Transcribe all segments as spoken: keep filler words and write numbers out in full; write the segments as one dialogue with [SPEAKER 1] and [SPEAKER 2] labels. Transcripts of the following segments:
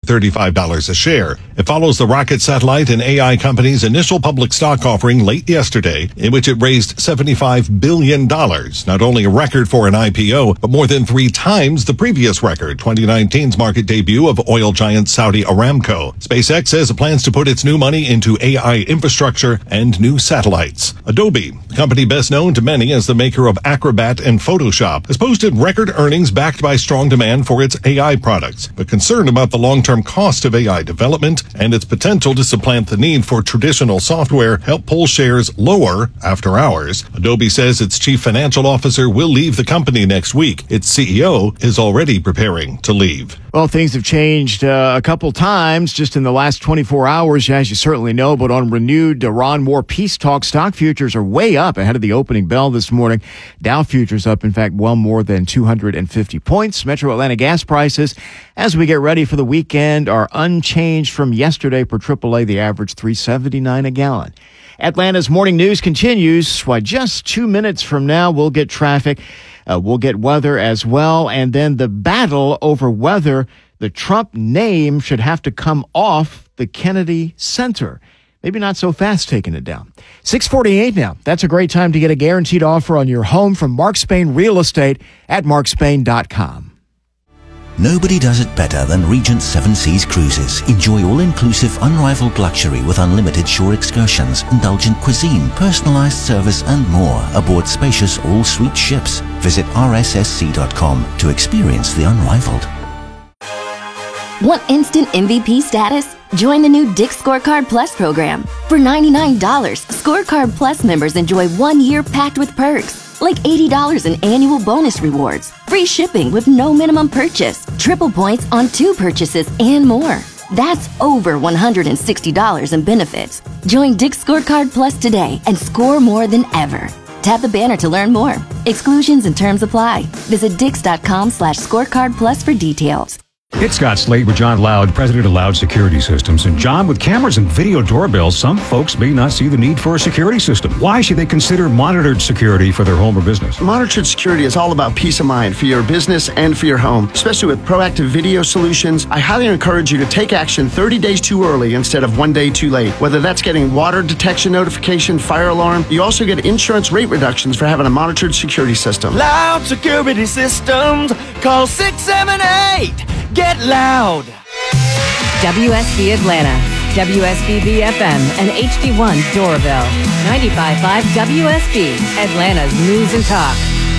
[SPEAKER 1] thirty-five dollars a share. It follows the rocket satellite and A I company's initial public stock offering late yesterday, in which it raised seventy-five billion dollars, not only a record for an I P O, but more than three times the previous record, twenty nineteen's market debut of oil giant Saudi Aramco. SpaceX says it plans to put its new money into A I infrastructure and new satellites. Adobe, the company best known to many as the maker of Acrobat and Photoshop, has posted record earnings backed by strong demand for its A I products, but concerned about the long-term cost of A I development and its potential to supplant the need for traditional software help pull shares lower after hours. Adobe says its chief financial officer will leave the company next week. Its C E O is already preparing to leave.
[SPEAKER 2] Well, things have changed uh, a couple times just in the last twenty-four hours, as you certainly know, but on renewed Iran war peace talks, stock futures are way up ahead of the opening bell this morning. Dow futures up, in fact, well more than two hundred fifty points. Metro Atlanta gas prices, as we get ready for the weekend, are unchanged from yesterday per triple A, the average three seventy-nine a gallon. Atlanta's morning news continues. Why, just two minutes from now, we'll get traffic. Uh, we'll get weather as well. And then the battle over whether the Trump name should have to come off the Kennedy Center. Maybe not so fast taking it down. six forty-eight now. That's a great time to get a guaranteed offer on your home from Mark Spain Real Estate at mark spain dot com.
[SPEAKER 3] Nobody does it better than Regent Seven Seas Cruises. Enjoy all-inclusive, unrivaled luxury with unlimited shore excursions, indulgent cuisine, personalized service, and more aboard spacious all-suite ships. Visit r s s c dot com to experience the unrivaled.
[SPEAKER 4] Want instant M V P status? Join the new Dick's Scorecard Plus program. For ninety-nine dollars, Scorecard Plus members enjoy one year packed with perks, like eighty dollars in annual bonus rewards, free shipping with no minimum purchase, triple points on two purchases, and more. That's over one hundred sixty dollars in benefits. Join Dick's Scorecard Plus today and score more than ever. Tap the banner to learn more. Exclusions and terms apply. Visit dix.com slash scorecard plus for details.
[SPEAKER 5] It's Scott Slade with John Loud, president of Loud Security Systems. And John, with cameras and video doorbells, some folks may not see the need for a security system. Why should they consider monitored security for their home or business?
[SPEAKER 6] Monitored security is all about peace of mind for your business and for your home, especially with proactive video solutions. I highly encourage you to take action thirty days too early instead of one day too late. Whether that's getting water detection notification, fire alarm, you also get insurance rate reductions for having a monitored security system.
[SPEAKER 7] Loud Security Systems. Call six seven eight. Get loud.
[SPEAKER 8] W S B Atlanta, W S B B F M, and H D one Doraville. ninety-five point five W S B, Atlanta's News and Talk.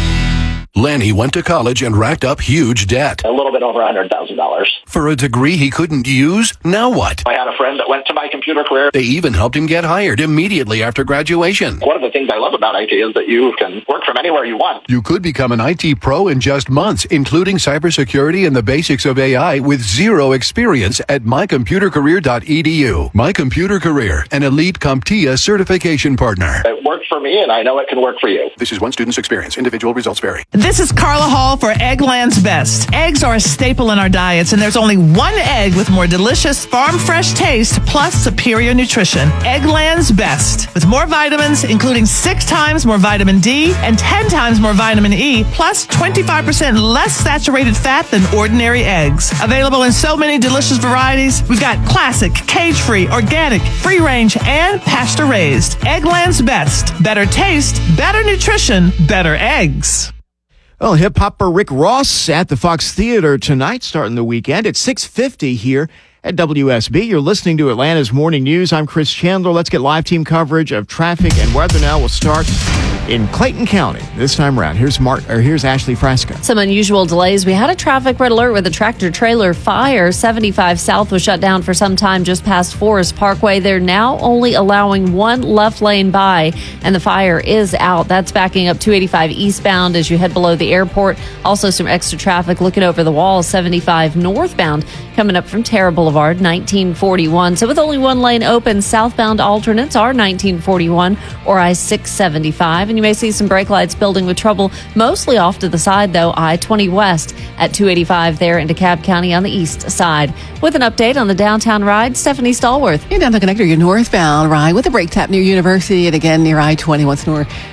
[SPEAKER 9] Lanny went to college and racked up huge debt.
[SPEAKER 10] A little bit over one hundred thousand dollars.
[SPEAKER 9] For a degree he couldn't use? Now what?
[SPEAKER 10] I had a friend that went to My Computer Career.
[SPEAKER 9] They even helped him get hired immediately after graduation.
[SPEAKER 10] One of the things I love about I T is that you can work from anywhere you want.
[SPEAKER 9] You could become an I T pro in just months, including cybersecurity and the basics of A I with zero experience at my computer career dot e d u. My Computer Career, an elite CompTIA certification partner.
[SPEAKER 10] It worked for me, and I know it can work for you.
[SPEAKER 9] This is one student's experience. Individual results vary.
[SPEAKER 11] This is Carla Hall for Eggland's Best. Eggs are a staple in our diets, and there's only one egg with more delicious, farm-fresh taste plus superior nutrition. Eggland's Best. With more vitamins, including six times more vitamin D and ten times more vitamin E, plus twenty-five percent less saturated fat than ordinary eggs. Available in so many delicious varieties. We've got classic, cage-free, organic, free-range, and pasture-raised. Eggland's Best. Better taste, better nutrition, better eggs.
[SPEAKER 2] Well, hip-hopper Rick Ross at the Fox Theater tonight, starting the weekend at six fifty here at W S B. You're listening to Atlanta's Morning News. I'm Chris Chandler. Let's get live team coverage of traffic and weather now. We'll start in Clayton County this time around. Here's Mark, or here's Ashley Fresca.
[SPEAKER 12] Some unusual delays. We had a traffic red alert with a tractor-trailer fire. seventy-five South was shut down for some time just past Forest Parkway. They're now only allowing one left lane by, and the fire is out. That's backing up two eighty-five eastbound as you head below the airport. Also some extra traffic looking over the wall. seventy-five northbound coming up from Terra Boulevard, nineteen forty-one. So with only one lane open, southbound alternates are nineteen forty-one or I six seventy-five. And you may see some brake lights building with trouble, mostly off to the side, though. I twenty west at two eighty-five there in DeKalb County on the east side. With an update on the downtown ride, Stephanie Stallworth.
[SPEAKER 13] You're down the connector, you're northbound ride with a brake tap near University and again near I twenty once more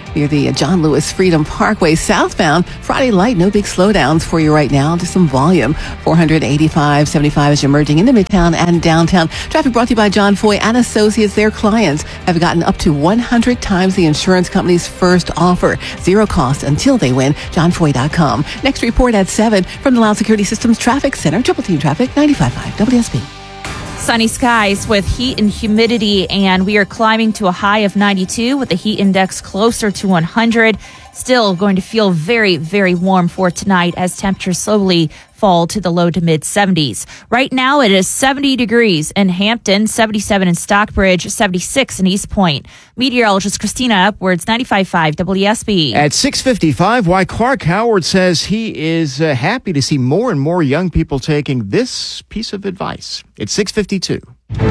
[SPEAKER 13] near the John Lewis Freedom Parkway southbound. Friday light, no big slowdowns for you right now. Just some volume. four eighty-five seventy-five is emerging into Midtown and downtown. Traffic brought to you by John Foy and Associates. Their clients have gotten up to one hundred times the insurance company's first offer. Zero cost until they win. john foy dot com. Next report at seven from the Loud Security Systems Traffic Center. Triple Team Traffic, ninety-five point five W S B.
[SPEAKER 14] Sunny skies with heat and humidity, and we are climbing to a high of ninety-two with the heat index closer to one hundred. Still going to feel very, very warm for tonight as temperatures slowly fall to the low to mid seventies. Right now it is seventy degrees in Hampton, seventy-seven in Stockbridge, seventy-six in East Point. Meteorologist Christina Upwards, ninety-five point five W S B.
[SPEAKER 2] At six fifty-five, why Clark Howard says he is uh, happy to see more and more young people taking this piece of advice. It's six fifty-two.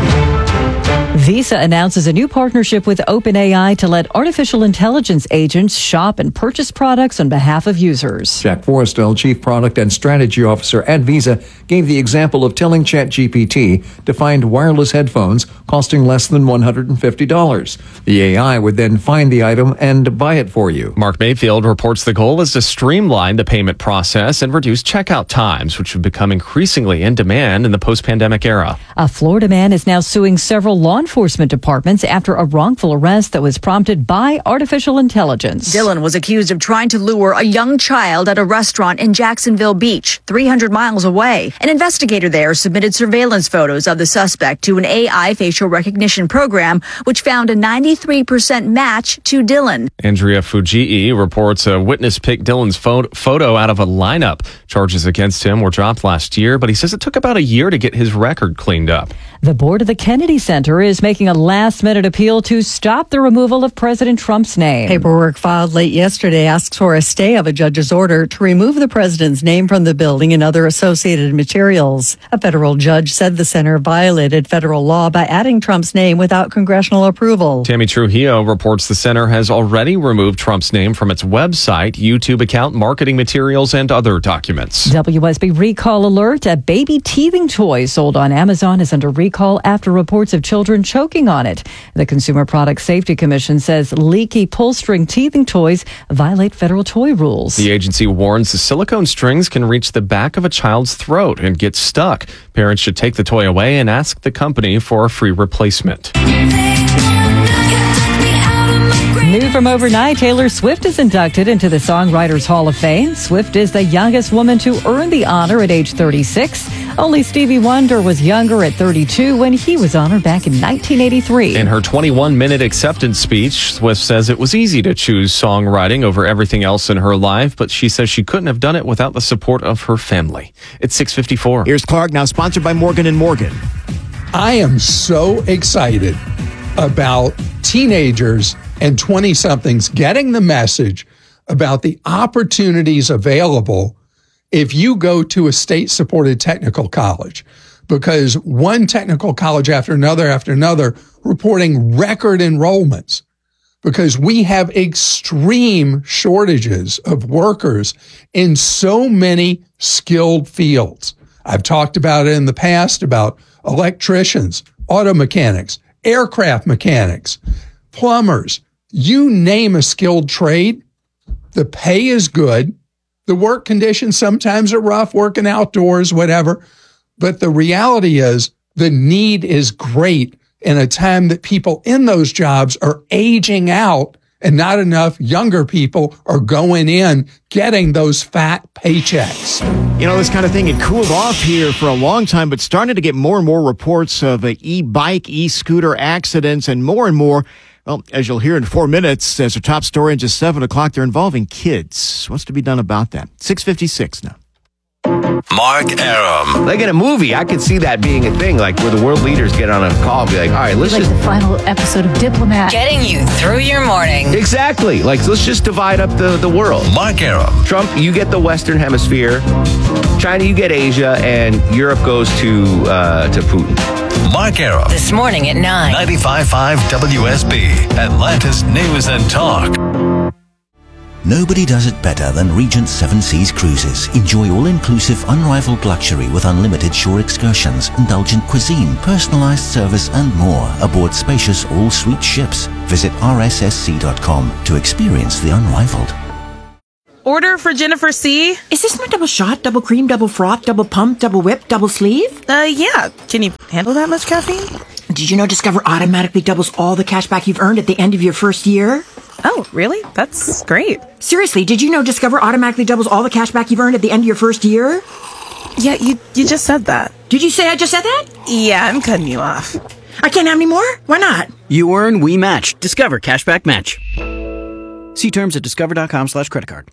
[SPEAKER 15] Visa announces a new partnership with OpenAI to let artificial intelligence agents shop and purchase products on behalf of users.
[SPEAKER 16] Jack Forrestal, Chief Product and Strategy Officer at Visa, gave the example of telling ChatGPT to find wireless headphones costing less than one hundred fifty dollars. The A I would then find the item and buy it for you.
[SPEAKER 17] Mark Mayfield reports the goal is to streamline the payment process and reduce checkout times, which have become increasingly in demand in the post-pandemic era.
[SPEAKER 15] A Florida man is now suing several law enforcement departments after a wrongful arrest that was prompted by artificial intelligence.
[SPEAKER 18] Dylan was accused of trying to lure a young child at a restaurant in Jacksonville Beach, three hundred miles away. An investigator there submitted surveillance photos of the suspect to an A I facial recognition program, which found a ninety-three percent match to Dylan.
[SPEAKER 17] Andrea Fujii reports a witness picked Dylan's pho- photo out of a lineup. Charges against him were dropped last year, but he says it took about a year to get his record cleaned up.
[SPEAKER 15] The board of the Kennedy Center is making a last-minute appeal to stop the removal of President Trump's name.
[SPEAKER 19] Paperwork filed late yesterday asks for a stay of a judge's order to remove the president's name from the building and other associated materials. A federal judge said the center violated federal law by adding Trump's name without congressional approval.
[SPEAKER 17] Tammy Trujillo reports the center has already removed Trump's name from its website, YouTube account, marketing materials, and other documents.
[SPEAKER 15] W S B recall alert. A baby teething toy sold on Amazon is under recall after reports of children choking on it. The Consumer Product Safety Commission says leaky pull-string teething toys violate federal toy rules.
[SPEAKER 17] The agency warns the silicone strings can reach the back of a child's throat and get stuck. Parents should take the toy away and ask the company for a free replacement.
[SPEAKER 15] New from overnight, Taylor Swift is inducted into the Songwriters Hall of Fame. Swift is the youngest woman to earn the honor at age thirty-six. Only Stevie Wonder was younger at thirty-two when he was honored back in nineteen eighty-three.
[SPEAKER 17] In her twenty-one minute acceptance speech, Swift says it was easy to choose songwriting over everything else in her life, but she says she couldn't have done it without the support of her family. It's six fifty-four.
[SPEAKER 2] Here's Clark, now sponsored by Morgan and Morgan.
[SPEAKER 20] I am so excited about teenagers and twenty-somethings getting the message about the opportunities available if you go to a state-supported technical college, because one technical college after another after another reporting record enrollments, because we have extreme shortages of workers in so many skilled fields. I've talked about it in the past about electricians, auto mechanics, aircraft mechanics, plumbers. You name a skilled trade, the pay is good. The work conditions sometimes are rough, working outdoors, whatever. But the reality is the need is great in a time that people in those jobs are aging out and not enough younger people are going in getting those fat paychecks.
[SPEAKER 2] You know, this kind of thing had cooled off here for a long time, but starting to get more and more reports of uh, e-bike, e-scooter accidents and more and more. Well, as you'll hear in four minutes, as a top story in just seven o'clock, they're involving kids. What's to be done about that? six fifty-six now.
[SPEAKER 21] Mark Arum. Like in a movie, I could see that being a thing, like where the world leaders get on a call and be like, all right, let's
[SPEAKER 22] like
[SPEAKER 21] just...
[SPEAKER 22] the final episode of Diplomat.
[SPEAKER 8] Getting you through your morning.
[SPEAKER 21] Exactly. Like, let's just divide up the, the world. Mark Arum. Trump, you get the Western Hemisphere. China, you get Asia. And Europe goes to, uh, to Putin.
[SPEAKER 8] Mark Arum. This morning at nine.
[SPEAKER 21] ninety-five point five W S B, Atlanta's News and Talk.
[SPEAKER 1] Nobody does it better than Regent Seven Seas Cruises. Enjoy all-inclusive, unrivaled luxury with unlimited shore excursions, indulgent cuisine, personalized service, and more aboard spacious all-suite ships. Visit r s s c dot com to experience the unrivaled.
[SPEAKER 3] Order for Jennifer C.
[SPEAKER 23] Is this my double shot, double cream, double froth, double pump, double whip, double sleeve?
[SPEAKER 3] Uh, yeah. Can you handle that much caffeine?
[SPEAKER 23] Did you know Discover automatically doubles all the cash back you've earned at the end of your first year?
[SPEAKER 3] Oh, really? That's great.
[SPEAKER 23] Seriously, did you know Discover automatically doubles all the cash back you've earned at the end of your first year?
[SPEAKER 3] Yeah, you you just said that.
[SPEAKER 23] Did you say I just said that?
[SPEAKER 3] Yeah, I'm cutting you off.
[SPEAKER 23] I can't have any more? Why not?
[SPEAKER 24] You earn, we match. Discover Cashback Match. See terms at discover.com slash credit card.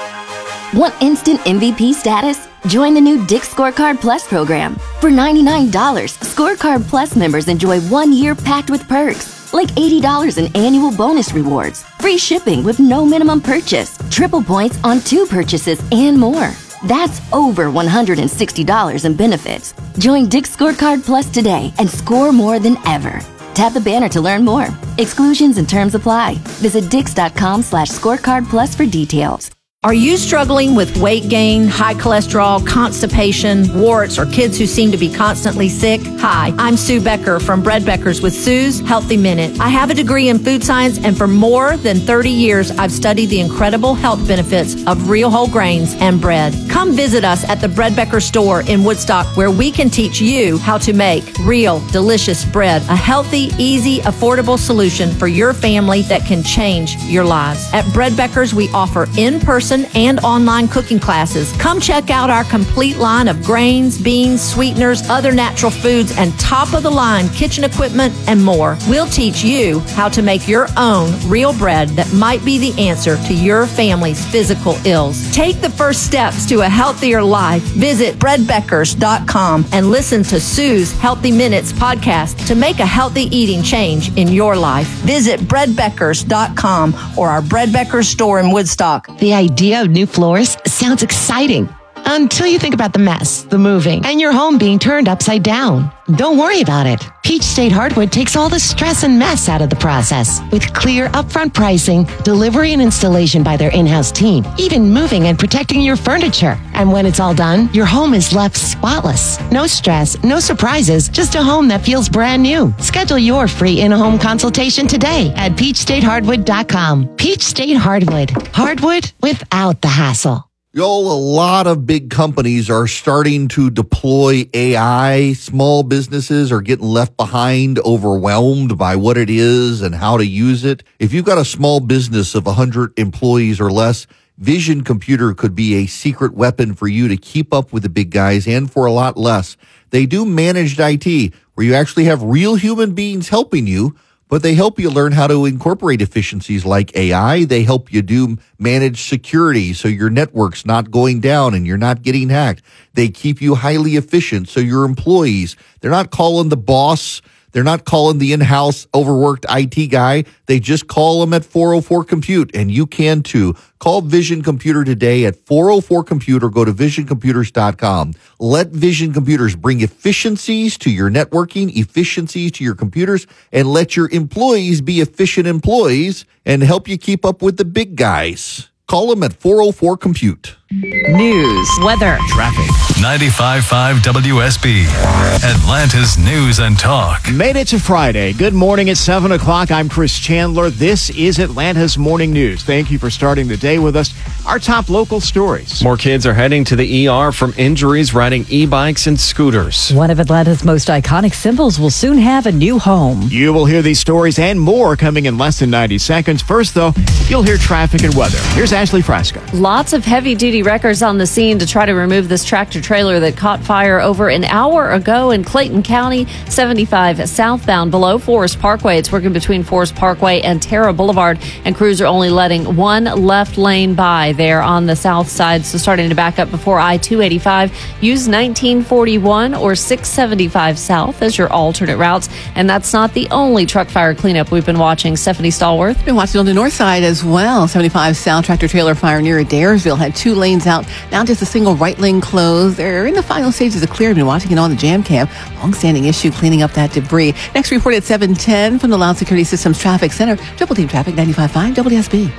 [SPEAKER 4] Want instant M V P status? Join the new Dick's Scorecard Plus program. For ninety-nine dollars, Scorecard Plus members enjoy one year packed with perks, like eighty dollars in annual bonus rewards, free shipping with no minimum purchase, triple points on two purchases, and more. That's over one hundred sixty dollars in benefits. Join Dick's Scorecard Plus today and score more than ever. Tap the banner to learn more. Exclusions and terms apply. Visit dix.com slash scorecard plus for details.
[SPEAKER 25] Are you struggling with weight gain, high cholesterol, constipation, warts, or kids who seem to be constantly sick? Hi, I'm Sue Becker from Bread Beckers with Sue's Healthy Minute. I have a degree in food science, and for more than thirty years, I've studied the incredible health benefits of real whole grains and bread. Come visit us at the Bread Becker store in Woodstock, where we can teach you how to make real, delicious bread, a healthy, easy, affordable solution for your family that can change your lives. At Bread Beckers, we offer in-person and online cooking classes. Come check out our complete line of grains, beans, sweeteners, other natural foods, and top-of-the-line kitchen equipment and more. We'll teach you how to make your own real bread that might be the answer to your family's physical ills. Take the first steps to a healthier life. Visit bread beckers dot com and listen to Sue's Healthy Minutes podcast to make a healthy eating change in your life. Visit bread beckers dot com or our Bread Beckers store in Woodstock.
[SPEAKER 26] The idea of new floors sounds exciting until you think about the mess, the moving, and your home being turned upside down. Don't worry about it. Peach State Hardwood takes all the stress and mess out of the process with clear upfront pricing, delivery and installation by their in-house team, even moving and protecting your furniture. And when it's all done, your home is left spotless. No stress, no surprises, just a home that feels brand new. Schedule your free in-home consultation today at peach state hardwood dot com. Peach State Hardwood. Hardwood without the hassle.
[SPEAKER 27] Y'all, a lot of big companies are starting to deploy A I. Small businesses are getting left behind, overwhelmed by what it is and how to use it. If you've got a small business of one hundred employees or less, Vision Computer could be a secret weapon for you to keep up with the big guys and for a lot less. They do managed I T, where you actually have real human beings helping you, but they help you learn how to incorporate efficiencies like A I. They help you do managed security so your network's not going down and you're not getting hacked. They keep you highly efficient so your employees, they're not calling the boss. They're not calling the in-house overworked I T guy. They just call them at four oh four compute, and you can too. Call Vision Computer today at four oh four compute or go to vision computers dot com. Let Vision Computers bring efficiencies to your networking, efficiencies to your computers, and let your employees be efficient employees and help you keep up with the big guys. Call them at four oh four compute.
[SPEAKER 8] News, weather,
[SPEAKER 28] traffic. ninety-five point five W S B, Atlanta's News and Talk.
[SPEAKER 2] Made it to Friday. Good morning at seven o'clock. I'm Chris Chandler. This is Atlanta's Morning News. Thank you for starting the day with us. Our top local stories.
[SPEAKER 17] More kids are heading to the E R from injuries riding e-bikes and scooters.
[SPEAKER 15] One of Atlanta's most iconic symbols will soon have a new home.
[SPEAKER 2] You will hear these stories and more coming in less than ninety seconds. First, though, you'll hear traffic and weather. Here's Ashley Frasca.
[SPEAKER 12] Lots of heavy-duty wreckers on the scene to try to remove this tractor trailer that caught fire over an hour ago in Clayton County, seventy-five southbound below Forest Parkway. It's working between Forest Parkway and Terra Boulevard, and crews are only letting one left lane by there on the south side. So starting to back up before I two eighty-five. Use nineteen forty-one or six seventy-five south as your alternate routes. And that's not the only truck fire cleanup we've been watching. Stephanie Stallworth.
[SPEAKER 13] Been watching on the north side as well. seventy-five south tractor trailer fire near Adairsville had two lanes out. Now just a single right lane closed. They're in the final stages of clearing. Been watching it on the jam cam. Long-standing issue cleaning up that debris. Next report at seven ten from the Loud Security Systems Traffic Center. Triple Team Traffic, ninety-five point five W S B.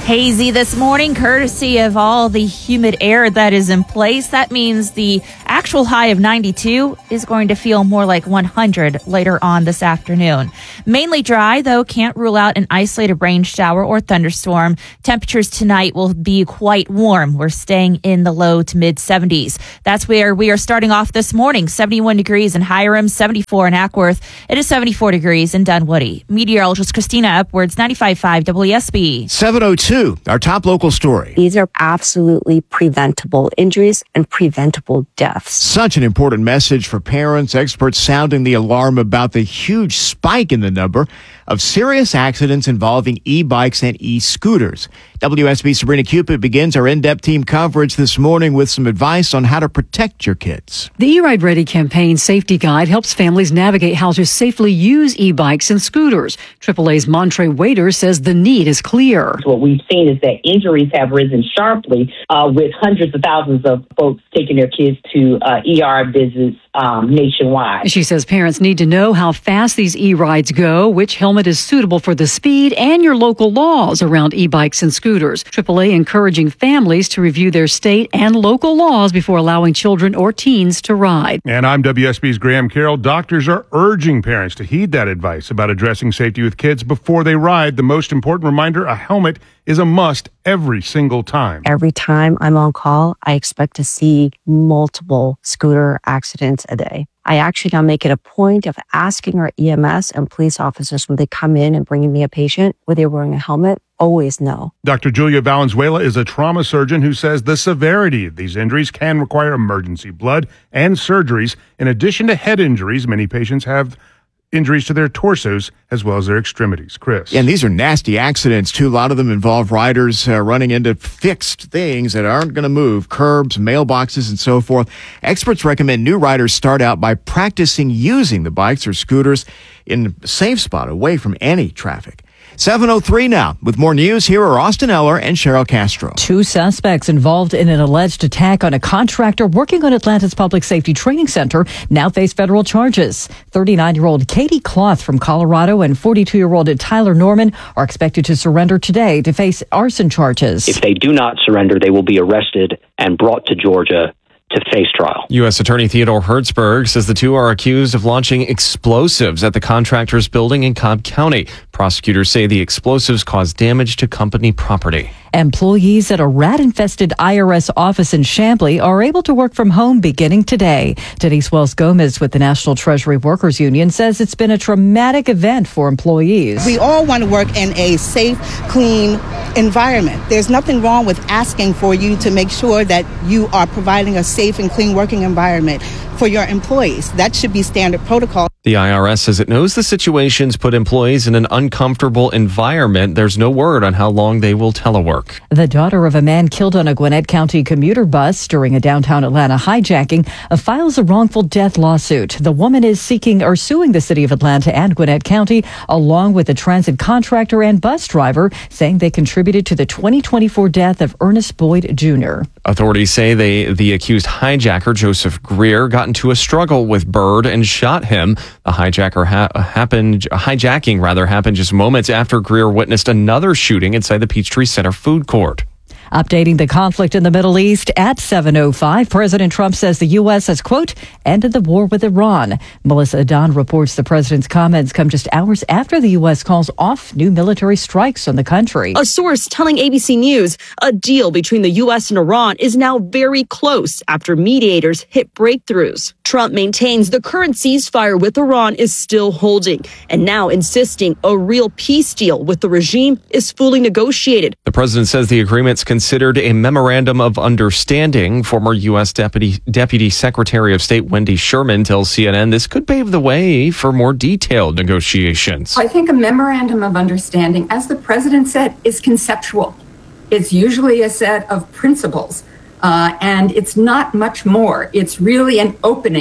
[SPEAKER 5] Hazy this morning, courtesy of all the humid air that is in place. That means the actual high of ninety-two is going to feel more like one hundred later on this afternoon. Mainly dry, though, can't rule out an isolated rain shower or thunderstorm. Temperatures tonight will be quite warm. We're staying in the low to mid seventies. That's where we are starting off this morning. seventy-one degrees in Hiram, seventy-four in Ackworth. It is seventy-four degrees in Dunwoody. Meteorologist Christina Upwards, ninety-five point five W S B.
[SPEAKER 2] seven oh two, our top local story.
[SPEAKER 6] These are absolutely preventable injuries and preventable deaths.
[SPEAKER 2] Such an important message for parents, experts sounding the alarm about the huge spike in the number of serious accidents involving e-bikes and e-scooters. W S B Sabrina Cupid begins our in-depth team coverage this morning with some advice on how to protect your kids.
[SPEAKER 7] The E-Ride Ready campaign safety guide helps families navigate how to safely use e-bikes and scooters. triple A's Montre Waiter says the need is clear.
[SPEAKER 9] What we've seen is that injuries have risen sharply uh, with hundreds of thousands of folks taking their kids to uh, E R visits um, nationwide.
[SPEAKER 7] She says parents need to know how fast these e-rides go, which helmet is suitable for the speed, and your local laws around e-bikes and scooters. triple A encouraging families to review their state and local laws before allowing children or teens to ride.
[SPEAKER 10] And I'm W S B's Graham Carroll. Doctors are urging parents to heed that advice about addressing safety with kids before they ride. The most important reminder, a helmet is a must every single time.
[SPEAKER 6] Every time I'm on call, I expect to see multiple scooter accidents a day. I actually now make it a point of asking our E M S and police officers when they come in and bringing me a patient, were they wearing a helmet? Always no.
[SPEAKER 10] Doctor Julia Valenzuela is a trauma surgeon who says the severity of these injuries can require emergency blood and surgeries. In addition to head injuries, many patients have injuries to their torsos as well as their extremities. Chris.
[SPEAKER 2] Yeah, and these are nasty accidents, too. A lot of them involve riders uh, running into fixed things that aren't going to move, curbs, mailboxes, and so forth. Experts recommend new riders start out by practicing using the bikes or scooters in a safe spot away from any traffic. seven oh three now. With more news, here are Austin Eller and Cheryl Castro.
[SPEAKER 15] Two suspects involved in an alleged attack on a contractor working on Atlanta's Public Safety Training Center now face federal charges. thirty-nine-year-old Katie Cloth from Colorado and forty-two-year-old Tyler Norman are expected to surrender today to face arson charges.
[SPEAKER 11] If they do not surrender, they will be arrested and brought to Georgia to face trial.
[SPEAKER 17] U S Attorney Theodore Hertzberg says the two are accused of launching explosives at the contractor's building in Cobb County. Prosecutors say the explosives caused damage to company property.
[SPEAKER 15] Employees at a rat-infested I R S office in Chamblee are able to work from home beginning today. Denise Wells Gomez with the National Treasury Workers Union says it's been a traumatic event for employees.
[SPEAKER 14] We all want to work in a safe, clean environment. There's nothing wrong with asking for you to make sure that you are providing a safe and clean working environment for your employees. That should be standard protocol.
[SPEAKER 17] The I R S says it knows the situations put employees in an uncomfortable environment. There's no word on how long they will telework.
[SPEAKER 15] The daughter of a man killed on a Gwinnett County commuter bus during a downtown Atlanta hijacking files a wrongful death lawsuit. The woman is seeking or suing the city of Atlanta and Gwinnett County, along with the transit contractor and bus driver, saying they contributed to the twenty twenty-four death of Ernest Boyd Junior
[SPEAKER 17] Authorities say they the accused hijacker, Joseph Greer, got into a struggle with Bird and shot him. The hijacker ha- happened, hijacking rather happened just moments after Greer witnessed another shooting inside the Peachtree Center food court.
[SPEAKER 15] Updating the conflict in the Middle East at seven oh five, President Trump says the U S has, quote, ended the war with Iran. Melissa Adon reports the president's comments come just hours after the U S calls off new military strikes on the country.
[SPEAKER 16] A source telling A B C News a deal between the U S and Iran is now very close after mediators hit breakthroughs. Trump maintains the current ceasefire with Iran is still holding and now insisting a real peace deal with the regime is fully negotiated.
[SPEAKER 17] The president says the agreement's considered a memorandum of understanding. Former U S. Deputy Deputy Secretary of State Wendy Sherman tells C N N this could pave the way for more detailed negotiations.
[SPEAKER 29] I think a memorandum of understanding, as the president said, is conceptual. It's usually a set of principles, uh, and it's not much more. It's really an opening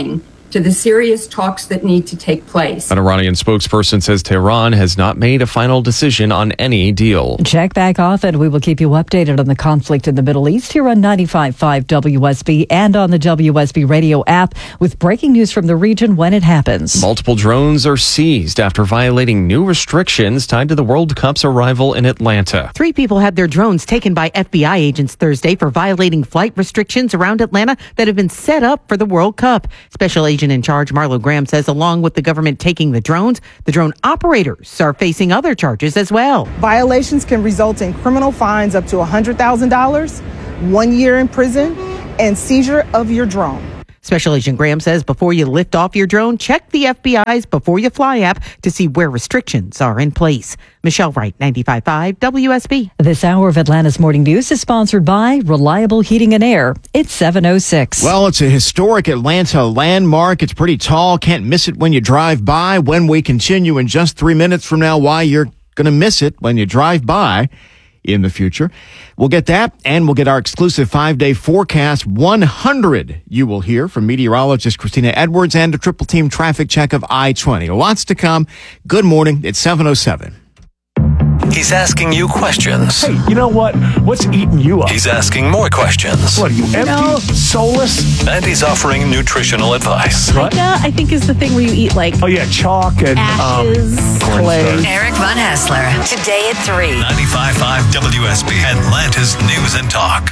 [SPEAKER 29] to the serious talks that need to take place.
[SPEAKER 17] An Iranian spokesperson says Tehran has not made a final decision on any deal.
[SPEAKER 15] Check back often. We will keep you updated on the conflict in the Middle East here on ninety-five point five W S B and on the W S B radio app with breaking news from the region when it happens.
[SPEAKER 17] Multiple drones are seized after violating new restrictions tied to the World Cup's arrival in Atlanta.
[SPEAKER 1] Three people had their drones taken by F B I agents Thursday for violating flight restrictions around Atlanta that have been set up for the World Cup. Special Agent in charge Marlo Graham says along with the government taking the drones, the drone operators are facing other charges as well.
[SPEAKER 3] Violations can result in criminal fines up to one hundred thousand dollars, one year in prison, and seizure of your drone.
[SPEAKER 1] Special Agent Graham says before you lift off your drone, check the F B I's Before You Fly app to see where restrictions are in place. Michelle Wright, ninety-five point five W S B.
[SPEAKER 15] This hour of Atlanta's Morning News is sponsored by Reliable Heating and Air. It's seven oh six.
[SPEAKER 2] Well, it's a historic Atlanta landmark. It's pretty tall. Can't miss it when you drive by. When we continue in just three minutes from now, why you're going to miss it when you drive by in the future. We'll get that, and we'll get our exclusive five-day forecast. one hundred you will hear from meteorologist Christina Edwards and a triple team traffic check of I twenty. Lots to come. Good morning. It's seven oh seven.
[SPEAKER 28] He's asking you questions.
[SPEAKER 18] Hey, you know what? What's eating you up?
[SPEAKER 28] He's asking more questions.
[SPEAKER 18] What are you, empty? No. Soulless?
[SPEAKER 28] And he's offering nutritional advice.
[SPEAKER 18] What?
[SPEAKER 19] I think is the thing where you eat like
[SPEAKER 18] oh yeah, chalk and
[SPEAKER 19] ashes,
[SPEAKER 18] um,
[SPEAKER 19] clay.
[SPEAKER 20] Eric Von Hassler, today at three.
[SPEAKER 28] ninety-five point five W S B, Atlanta's News and Talk.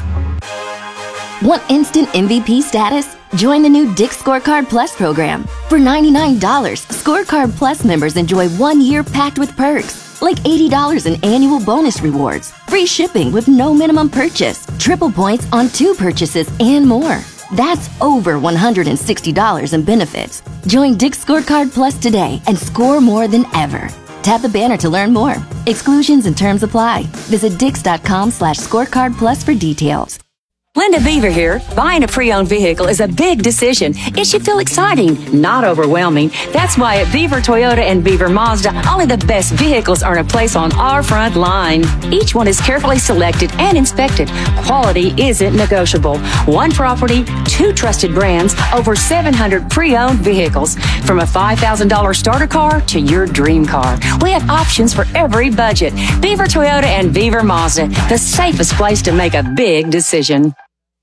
[SPEAKER 4] Want instant M V P status? Join the new Dick's Scorecard Plus program. For ninety-nine dollars, Scorecard Plus members enjoy one year packed with perks, like eighty dollars in annual bonus rewards, free shipping with no minimum purchase, triple points on two purchases, and more. That's over one hundred sixty dollars in benefits. Join Dick's Scorecard Plus today and score more than ever. Tap the banner to learn more. Exclusions and terms apply. Visit dix.com slash scorecard plus for details.
[SPEAKER 21] Linda Beaver here. Buying a pre-owned vehicle is a big decision. It should feel exciting, not overwhelming. That's why at Beaver Toyota and Beaver Mazda, only the best vehicles earn a place on our front line. Each one is carefully selected and inspected. Quality isn't negotiable. One property, two trusted brands, over seven hundred pre-owned vehicles. From a five thousand dollars starter car to your dream car. We have options for every budget. Beaver Toyota and Beaver Mazda, the safest place to make a big decision.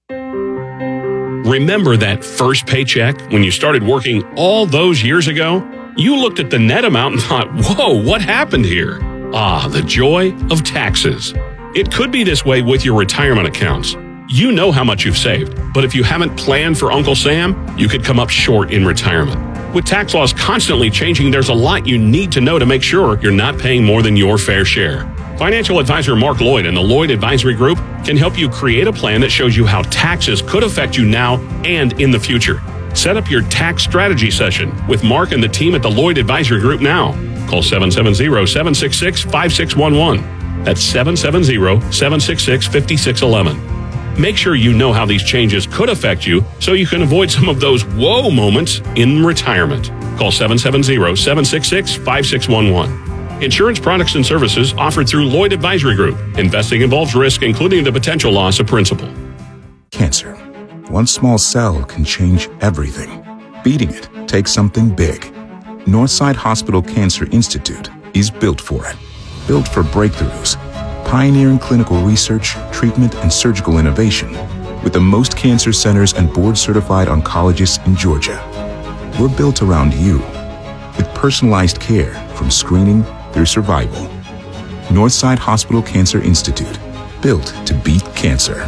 [SPEAKER 22] Remember that first paycheck when you started working all those years ago? You looked at the net amount and thought, whoa, what happened here? Ah, the joy of taxes. It could be this way with your retirement accounts. You know how much you've saved, but if you haven't planned for Uncle Sam, you could come up short in retirement. With tax laws constantly changing, there's a lot you need to know to make sure you're not paying more than your fair share. Financial advisor Mark Lloyd and the Lloyd Advisory Group can help you create a plan that shows you how taxes could affect you now and in the future. Set up your tax strategy session with Mark and the team at the Lloyd Advisory Group now. Call seven seven zero, seven six six, five six one one. That's seven seven zero, seven six six, five six one one. Make sure you know how these changes could affect you so you can avoid some of those whoa moments in retirement. Call seven seven zero, seven six six, five six one one. Insurance products and services offered through Lloyd Advisory Group. Investing involves risk, including the potential loss of principal.
[SPEAKER 23] Cancer. One small cell can change everything. Beating it takes something big. Northside Hospital Cancer Institute is built for it. Built for breakthroughs. Pioneering clinical research, treatment, and surgical innovation. With the most cancer centers and board-certified oncologists in Georgia. We're built around you. With personalized care from screening through survival. Northside Hospital Cancer Institute, built to beat cancer.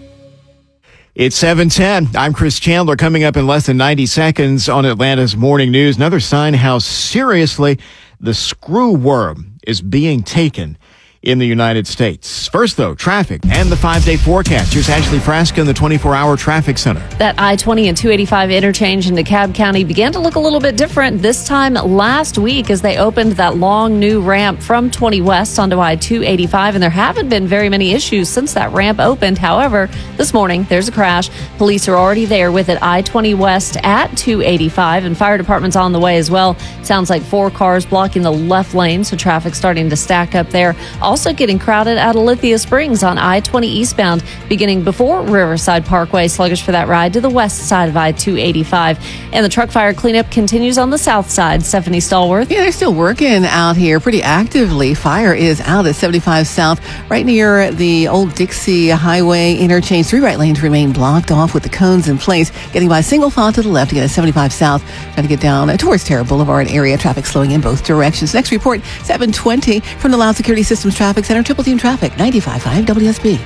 [SPEAKER 2] It's seven ten. I'm Chris Chandler. Coming up in less than ninety seconds on Atlanta's Morning News. Another sign how seriously the screw worm is being taken in the United States. First, though, traffic and the five-day forecast. Here's Ashley Frasca in the twenty-four hour traffic center.
[SPEAKER 12] That I twenty and two eighty-five interchange in DeKalb County began to look a little bit different this time last week as they opened that long new ramp from twenty west onto I two eighty-five, and there haven't been very many issues since that ramp opened. However, this morning there's a crash. Police are already there with it I twenty west at two eighty-five, and fire department's on the way as well. Sounds like four cars blocking the left lane, so traffic starting to stack up there. also getting crowded out of Lithia Springs on I twenty eastbound, beginning before Riverside Parkway. Sluggish for that ride to the west side of I two eighty-five. And the truck fire cleanup continues on the south side. Stephanie Stallworth.
[SPEAKER 5] Yeah, they're still working out here pretty actively. Fire is out at seventy-five South, right near the old Dixie Highway interchange. Three right lanes remain blocked off with the cones in place. Getting by single file to the left to get at seventy-five South. Trying to get down towards Terra Boulevard area. Traffic slowing in both directions. Next report, seven twenty from the Loud Security Systems Traffic Center. Triple Team Traffic, ninety-five point five W S B.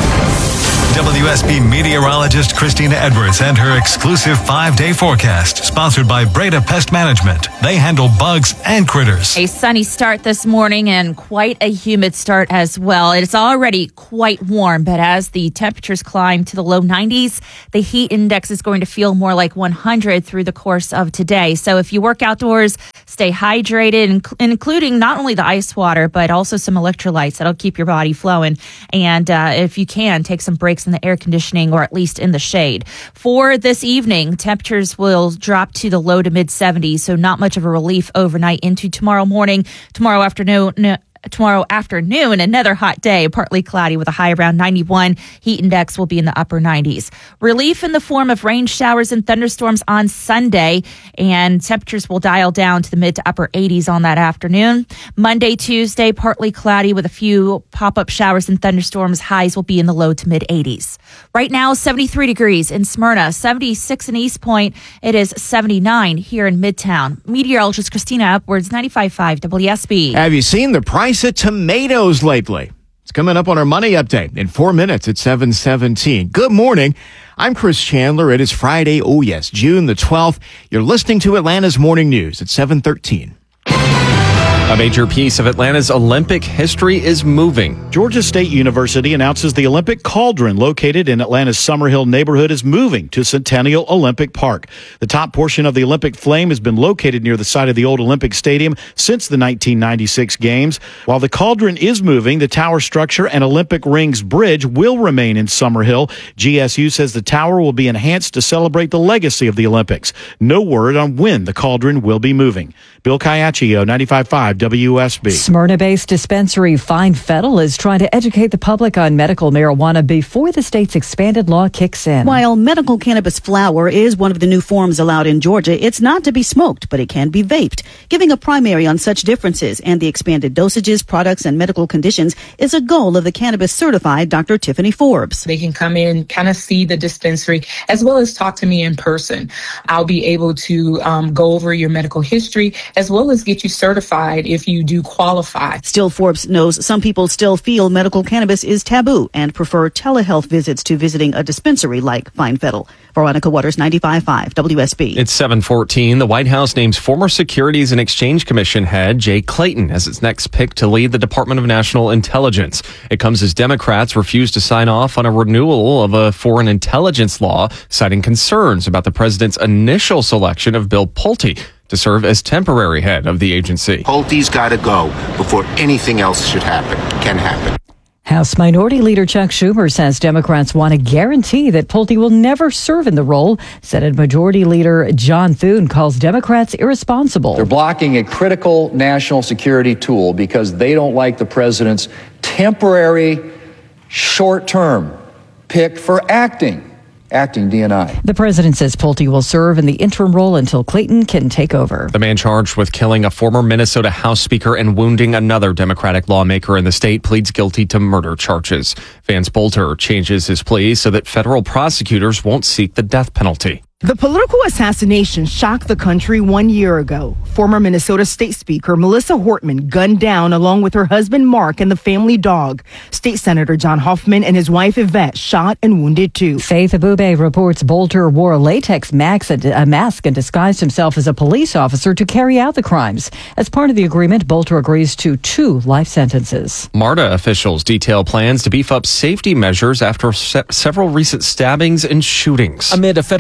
[SPEAKER 28] W S B meteorologist Christina Edwards and her exclusive five-day forecast, sponsored by Breda Pest Management. They handle bugs and critters.
[SPEAKER 7] A sunny start this morning and quite a humid start as well. It's already quite warm, but as the temperatures climb to the low nineties, the heat index is going to feel more like one hundred through the course of today. So if you work outdoors, stay hydrated, including not only the ice water, but also some electrolytes that'll keep your body flowing. And uh, if you can, take some breaks in the air conditioning or at least in the shade. For this evening, temperatures will drop to the low to mid seventies, so not much of a relief overnight into tomorrow morning. Tomorrow afternoon, no, Tomorrow afternoon, another hot day, partly cloudy with a high around ninety-one. Heat index will be in the upper nineties. Relief in the form of rain showers and thunderstorms on Sunday, and temperatures will dial down to the mid to upper eighties on that afternoon. Monday, Tuesday, partly cloudy with a few pop-up showers and thunderstorms. Highs will be in the low to mid eighties. Right now, seventy-three degrees in Smyrna, seventy-six in East Point. It is seventy-nine here in Midtown. Meteorologist Christina Upwards, ninety-five point five W S B.
[SPEAKER 2] Have you seen the price of tomatoes lately? It's coming up on our money update in four minutes at seven seventeen. Good morning. I'm Chris Chandler. It is Friday. Oh, yes, June the twelfth. You're listening to Atlanta's Morning News at seven thirteen.
[SPEAKER 17] A major piece of Atlanta's Olympic history is moving.
[SPEAKER 8] Georgia State University announces the Olympic Cauldron located in Atlanta's Summerhill neighborhood is moving to Centennial Olympic Park. The top portion of the Olympic flame has been located near the site of the old Olympic Stadium since the nineteen ninety-six Games. While the Cauldron is moving, the tower structure and Olympic Rings Bridge will remain in Summerhill. G S U says the tower will be enhanced to celebrate the legacy of the Olympics. No word on when the Cauldron will be moving. Bill Caiaccio, ninety-five point five W S B.
[SPEAKER 15] Smyrna-based dispensary Fine Fettle is trying to educate the public on medical marijuana before the state's expanded law kicks in.
[SPEAKER 9] While medical cannabis flower is one of the new forms allowed in Georgia, it's not to be smoked, but it can be vaped. Giving a primary on such differences and the expanded dosages, products, and medical conditions is a goal of the cannabis certified Doctor Tiffany Forbes.
[SPEAKER 13] They can come in, kind of see the dispensary, as well as talk to me in person. I'll be able to um, go over your medical history, as well as get you certified if you do qualify.
[SPEAKER 9] Still, Forbes knows some people still feel medical cannabis is taboo and prefer telehealth visits to visiting a dispensary like Fine Fettle. Veronica Waters, ninety-five point five W S B.
[SPEAKER 17] It's seven fourteen. The White House names former Securities and Exchange Commission head Jay Clayton as its next pick to lead the Department of National Intelligence. It comes as Democrats refuse to sign off on a renewal of a foreign intelligence law, citing concerns about the president's initial selection of Bill Pulte to serve as temporary head of the agency.
[SPEAKER 24] Pulte's got to go before anything else should happen, can happen.
[SPEAKER 15] House Minority Leader Chuck Schumer says Democrats want to guarantee that Pulte will never serve in the role. Senate Majority Leader John Thune calls Democrats irresponsible.
[SPEAKER 25] They're blocking a critical national security tool because they don't like the president's temporary, short-term pick for acting. Acting D N I.
[SPEAKER 15] The president says Pulte will serve in the interim role until Clayton can take over.
[SPEAKER 17] The man charged with killing a former Minnesota House Speaker and wounding another Democratic lawmaker in the state pleads guilty to murder charges. Vance Bolter changes his plea so that federal prosecutors won't seek the death penalty.
[SPEAKER 3] The political assassination shocked the country one year ago. Former Minnesota State Speaker Melissa Hortman gunned down along with her husband Mark and the family dog. State Senator John Hoffman and his wife Yvette shot and wounded too.
[SPEAKER 15] Faith Abube reports Bolter wore a latex mask and disguised himself as a police officer to carry out the crimes. As part of the agreement, Bolter agrees to two life sentences.
[SPEAKER 17] MARTA officials detail plans to beef up safety measures after se- several recent stabbings and shootings.
[SPEAKER 26] Amid a federal investigation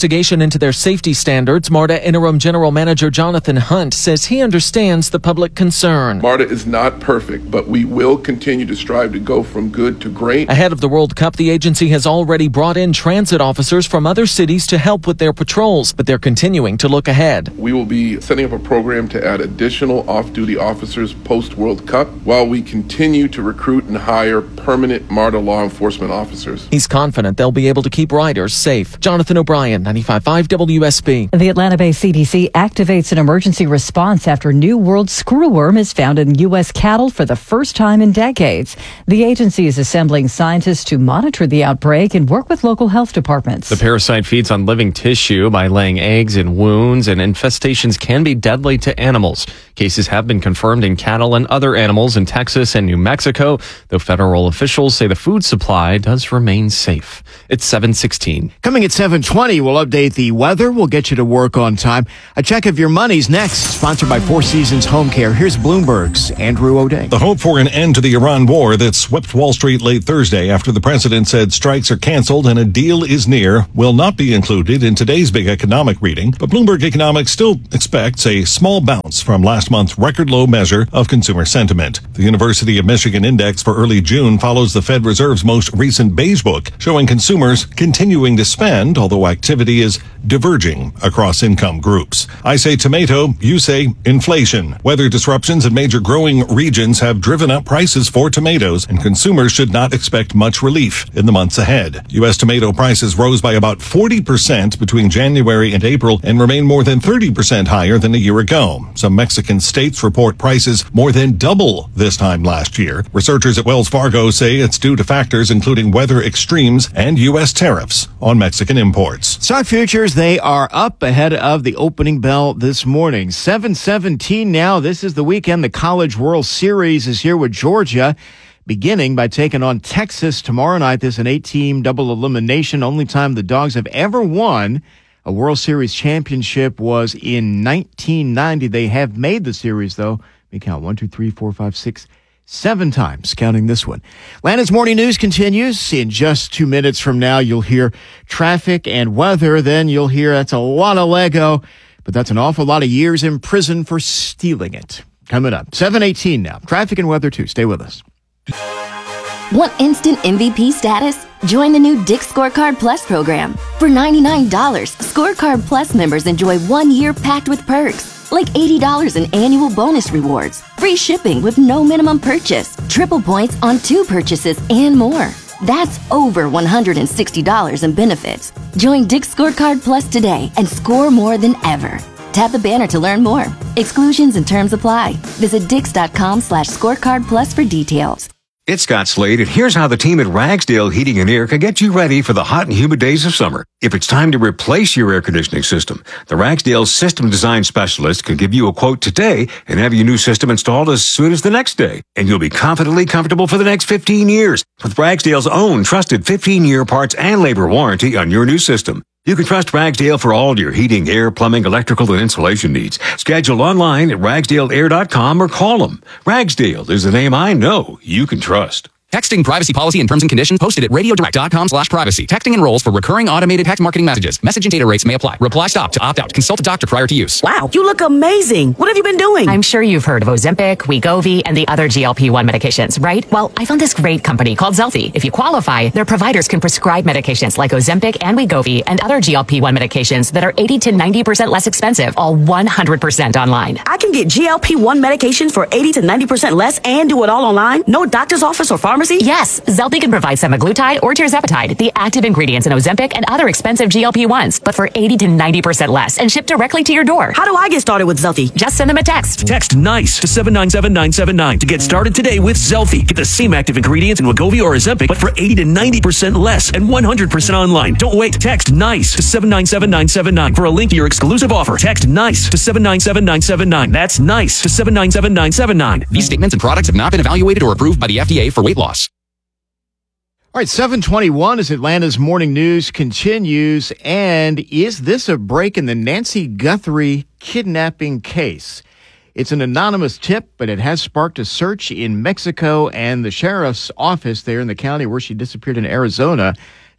[SPEAKER 1] investigation into their safety standards, MARTA Interim General Manager Jonathan Hunt says he understands the public concern.
[SPEAKER 6] MARTA is not perfect, but we will continue to strive to go from good to great.
[SPEAKER 1] Ahead of the World Cup, the agency has already brought in transit officers from other cities to help with their patrols, but they're continuing to look ahead.
[SPEAKER 6] We will be setting up a program to add additional off-duty officers post-World Cup while we continue to recruit and hire permanent MARTA law enforcement officers.
[SPEAKER 1] He's confident they'll be able to keep riders safe. Jonathan O'Brien, ninety-five point five W S B.
[SPEAKER 15] The Atlanta-based C D C activates an emergency response after New World screwworm is found in U S cattle for the first time in decades. The agency is assembling scientists to monitor the outbreak and work with local health departments.
[SPEAKER 17] The parasite feeds on living tissue by laying eggs in wounds, and infestations can be deadly to animals. Cases have been confirmed in cattle and other animals in Texas and New Mexico, though federal officials say the food supply does remain safe. It's seven sixteen.
[SPEAKER 2] Coming at seven twenty, we'll update the weather. We'll get you to work on time. A check of your money's next, sponsored by Four Seasons Home Care. Here's Bloomberg's Andrew O'Day.
[SPEAKER 10] The hope for an end to the Iran war that swept Wall Street late Thursday after the president said strikes are canceled and a deal is near will not be included in today's big economic reading. But Bloomberg Economics still expects a small bounce from last month's record low measure of consumer sentiment. The University of Michigan index for early June follows the Fed Reserve's most recent beige book, showing consumers continuing to spend, although activity is diverging across income groups. I say tomato, you say inflation. Weather disruptions in major growing regions have driven up prices for tomatoes, and consumers should not expect much relief in the months ahead. U S tomato prices rose by about forty percent between January and April and remain more than thirty percent higher than a year ago. Some Mexican states report prices more than double this time last year. Researchers at Wells Fargo say it's due to factors including weather extremes and U S tariffs on Mexican imports.
[SPEAKER 2] Stock futures, they are up ahead of the opening bell this morning. seven seventeen now. This is the weekend. The College World Series is here with Georgia, beginning by taking on Texas tomorrow night. This is an eight-team double elimination. Only time the Dogs have ever won a World Series championship was in nineteen ninety. They have made the series, though. Let me count. One, two, three, four, five, six, seven times, counting this one. Atlanta's Morning News continues. In just two minutes from now, you'll hear traffic and weather. Then you'll hear that's a lot of Lego, but that's an awful lot of years in prison for stealing it. Coming up, seven eighteen now. Traffic and weather, too. Stay with us.
[SPEAKER 4] Want instant M V P status? Join the new Dick's Scorecard Plus program. For ninety-nine dollars, Scorecard Plus members enjoy one year packed with perks, like eighty dollars in annual bonus rewards, free shipping with no minimum purchase, triple points on two purchases, and more. That's over one hundred sixty dollars in benefits. Join Dick's Scorecard Plus today and score more than ever. Tap the banner to learn more. Exclusions and terms apply. Visit dix.com slash scorecard plus for details.
[SPEAKER 11] It's Scott Slade, and here's how the team at Ragsdale Heating and Air can get you ready for the hot and humid days of summer. If it's time to replace your air conditioning system, the Ragsdale System Design Specialist can give you a quote today and have your new system installed as soon as the next day. And you'll be confidently comfortable for the next fifteen years with Ragsdale's own trusted fifteen-year parts and labor warranty on your new system. You can trust Ragsdale for all your heating, air, plumbing, electrical, and insulation needs. Schedule online at ragsdale air dot com or call them. Ragsdale is the name I know you can trust.
[SPEAKER 14] Texting privacy policy and terms and conditions posted at radiodirect.com slash privacy. Texting enrolls for recurring automated text marketing messages. Message and data rates may apply. Reply stop to opt out. Consult a doctor prior to use.
[SPEAKER 16] Wow, you look amazing. What have you been doing?
[SPEAKER 26] I'm sure you've heard of Ozempic, Wegovy, and the other G L P one medications, right? Well, I found this great company called Zelfie. If you qualify, their providers can prescribe medications like Ozempic and Wegovy and other G L P one medications that are eighty to ninety percent less expensive, all one hundred percent online.
[SPEAKER 16] I can get G L P one medications for eighty to ninety percent less and do it all online? No doctor's office or pharmacy?
[SPEAKER 26] Yes, Zelfie can provide semaglutide or tirzepatide, the active ingredients in Ozempic and other expensive G L P ones, but for eighty to ninety percent less and shipped directly to your door.
[SPEAKER 16] How do I get started with Zelfie?
[SPEAKER 26] Just send them a text.
[SPEAKER 18] Text NICE to seven nine seven nine seven nine to get started today with Zelfie. Get the same active ingredients in Wegovy or Ozempic, but for eighty to ninety percent less and one hundred percent online. Don't wait. Text NICE to seven nine seven nine seven nine for a link to your exclusive offer. Text NICE to seven nine seven nine seven nine. That's NICE to seven nine seven nine seven nine.
[SPEAKER 14] These statements and products have not been evaluated or approved by the F D A for weight loss.
[SPEAKER 2] All right, seven twenty-one as Atlanta's Morning News continues. And is this a break in the Nancy Guthrie kidnapping case? It's an anonymous tip, but it has sparked a search in Mexico, and the sheriff's office there in the county where she disappeared in Arizona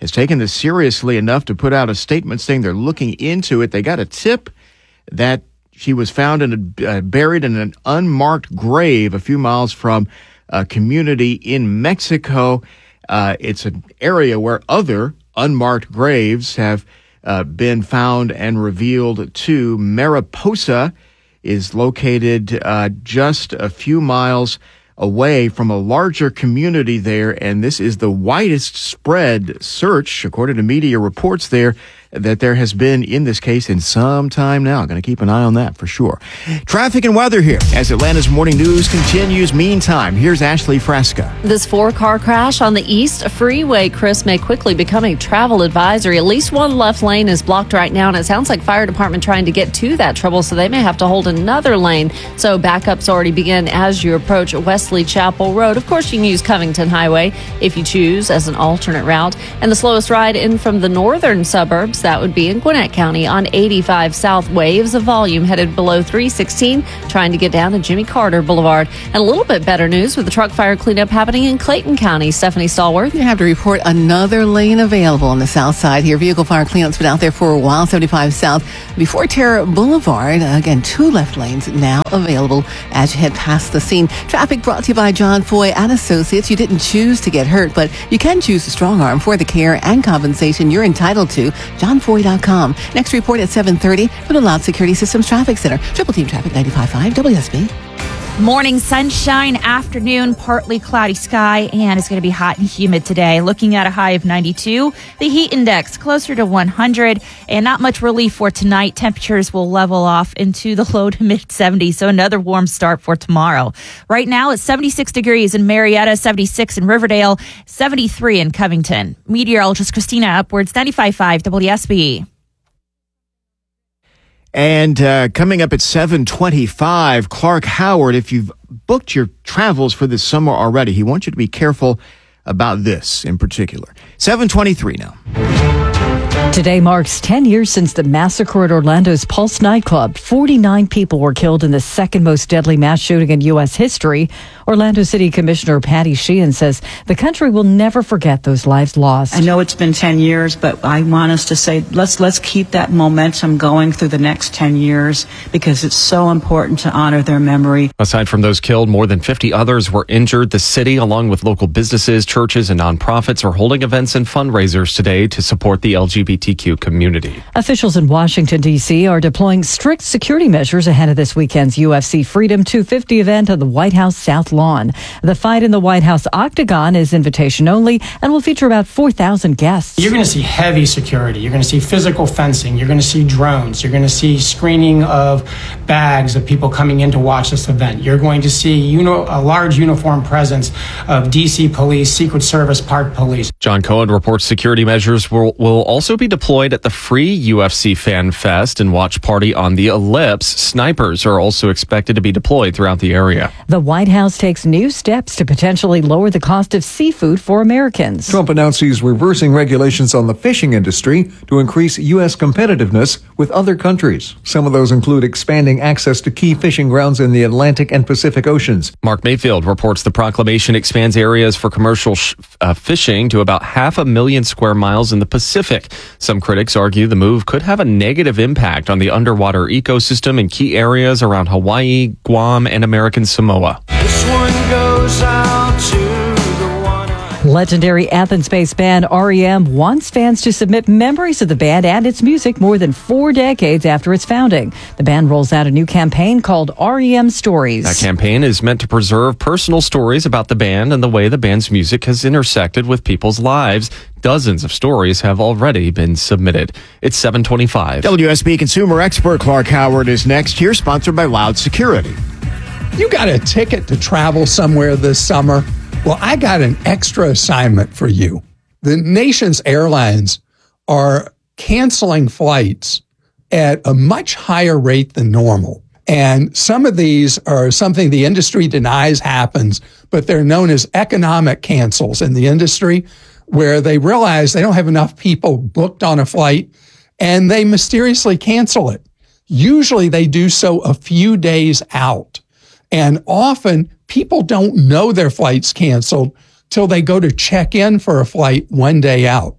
[SPEAKER 2] has taken this seriously enough to put out a statement saying they're looking into it. They got a tip that she was found in a, uh, buried in an unmarked grave a few miles from a community in Mexico. Uh, it's an area where other unmarked graves have uh, been found and revealed too. Mariposa is located uh, just a few miles away from a larger community there, and this is the widest spread search, according to media reports there, that there has been in this case in some time now. Going to keep an eye on that for sure. Traffic and weather here as Atlanta's morning news continues. Meantime, here's Ashley Fresca.
[SPEAKER 5] This four-car crash on the East Freeway, Chris, may quickly become a travel advisory. At least one left lane is blocked right now, and it sounds like fire department trying to get to that trouble, so they may have to hold another lane. So backups already begin as you approach Wesley Chapel Road. Of course, you can use Covington Highway if you choose as an alternate route. And the slowest ride in from the northern suburbs, that would be in Gwinnett County on eighty-five South. Waves of volume headed below three sixteen, trying to get down to Jimmy Carter Boulevard. And a little bit better news with the truck fire cleanup happening in Clayton County. Stephanie Stallworth.
[SPEAKER 12] You have to report another lane available on the south side here. Vehicle fire cleanup's been out there for a while. seventy-five South before Terra Boulevard. Again, two left lanes now available as you head past the scene. Traffic brought to you by John Foy and Associates. You didn't choose to get hurt, but you can choose the strong arm for the care and compensation you're entitled to. john foy dot com. Next report at seven thirty from the Loud Security Systems Traffic Center. Triple Team Traffic ninety-five point five W S B.
[SPEAKER 7] Morning sunshine, afternoon, partly cloudy sky, and it's going to be hot and humid today. Looking at a high of ninety-two, the heat index closer to one hundred, and not much relief for tonight. Temperatures will level off into the low to mid seventies, so another warm start for tomorrow. Right now it's seventy-six degrees in Marietta, seventy-six in Riverdale, seventy-three in Covington. Meteorologist Christina Upwards, ninety-five point five W S B.
[SPEAKER 2] And uh, coming up at seven twenty-five, Clark Howard, if you've booked your travels for this summer already, he wants you to be careful about this in particular. seven twenty-three now.
[SPEAKER 15] Today marks ten years since the massacre at Orlando's Pulse nightclub. forty-nine people were killed in the second most deadly mass shooting in U S history. Orlando City Commissioner Patty Sheehan says the country will never forget those lives lost.
[SPEAKER 19] I know it's been ten years, but I want us to say let's let's keep that momentum going through the next ten years because it's so important to honor their memory.
[SPEAKER 17] Aside from those killed, more than fifty others were injured. The city, along with local businesses, churches, and nonprofits, are holding events and fundraisers today to support the L G B T Q community.
[SPEAKER 15] Officials in Washington, D C are deploying strict security measures ahead of this weekend's U F C Freedom two fifty event on the White House South Lawn. The fight in the White House Octagon is invitation only and will feature about four thousand guests.
[SPEAKER 20] You're going to see heavy security. You're going to see physical fencing. You're going to see drones. You're going to see screening of bags of people coming in to watch this event. You're going to see you know, a large uniform presence of D C police, Secret Service, Park Police.
[SPEAKER 17] John Cohen reports security measures will, will also be deployed at the free U F C Fan Fest and watch party on the Ellipse. Snipers are also expected to be deployed throughout the area.
[SPEAKER 15] The White House takes new steps to potentially lower the cost of seafood for Americans.
[SPEAKER 21] Trump announced he's reversing regulations on the fishing industry to increase U S competitiveness with other countries. Some of those include expanding access to key fishing grounds in the Atlantic and Pacific Oceans.
[SPEAKER 17] Mark Mayfield reports the proclamation expands areas for commercial sh- uh, fishing to about half a million square miles in the Pacific. Some critics argue the move could have a negative impact on the underwater ecosystem in key areas around Hawaii, Guam, and American Samoa.
[SPEAKER 22] This one goes out to the one.
[SPEAKER 15] Legendary Athens-based band R E M wants fans to submit memories of the band and its music more than four decades after its founding. The band rolls out a new campaign called R E M Stories.
[SPEAKER 17] That campaign is meant to preserve personal stories about the band and the way the band's music has intersected with people's lives. Dozens of stories have already been submitted. It's seven twenty-five.
[SPEAKER 2] W S B consumer expert Clark Howard is next here, sponsored by Loud Security.
[SPEAKER 23] You got a ticket to travel somewhere this summer? Well, I got an extra assignment for you. The nation's airlines are canceling flights at a much higher rate than normal. And some of these are something the industry denies happens, but they're known as economic cancels in the industry, where they realize they don't have enough people booked on a flight and they mysteriously cancel it. Usually they do so a few days out. And often people don't know their flight's canceled till they go to check in for a flight one day out.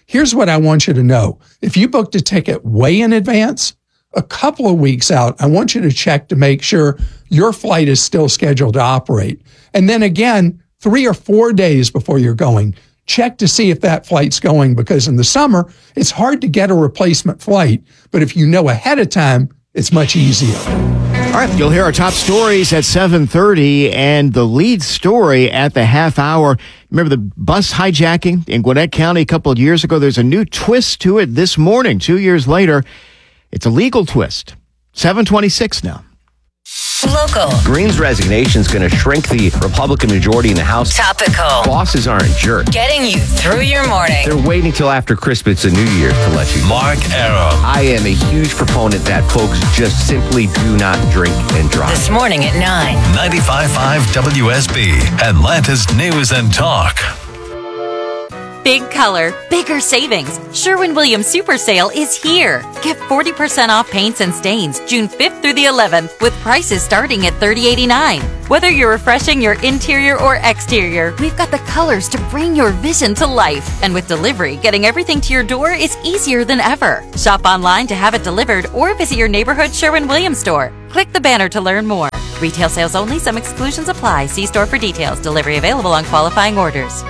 [SPEAKER 23] here's what I want you to know. If you booked a ticket way in advance, a couple of weeks out, I want you to check to make sure your flight is still scheduled to operate. And then again, three or four days before you're going, check to see if that flight's going, because in the summer, it's hard to get a replacement flight. But if you know ahead of time, it's much easier.
[SPEAKER 2] All right, you'll hear our top stories at seven thirty, and the lead story at the half hour. Remember the bus hijacking in Gwinnett County a couple of years ago? There's a new twist to it this morning, two years later. It's a legal twist. seven twenty-six now.
[SPEAKER 3] Local.
[SPEAKER 8] Green's resignation is going to shrink the Republican majority in the House.
[SPEAKER 3] Topical.
[SPEAKER 8] Bosses aren't jerks.
[SPEAKER 3] Getting you through your morning.
[SPEAKER 8] They're waiting till after Christmas and New Year's to let you.
[SPEAKER 3] Mark Arrow.
[SPEAKER 8] I am a huge proponent that folks just simply do not drink and drive.
[SPEAKER 3] This morning at nine.
[SPEAKER 9] ninety-five point five W S B, Atlanta's News and Talk.
[SPEAKER 13] Big color, bigger savings. Sherwin-Williams Super Sale is here. Get forty percent off paints and stains June fifth through the eleventh with prices starting at thirty eighty-nine. Whether you're refreshing your interior or exterior, we've got the colors to bring your vision to life. And with delivery, getting everything to your door is easier than ever. Shop online to have it delivered or visit your neighborhood Sherwin-Williams store. Click the banner to learn more. Retail sales only. Some exclusions apply. See store for details. Delivery available on qualifying orders.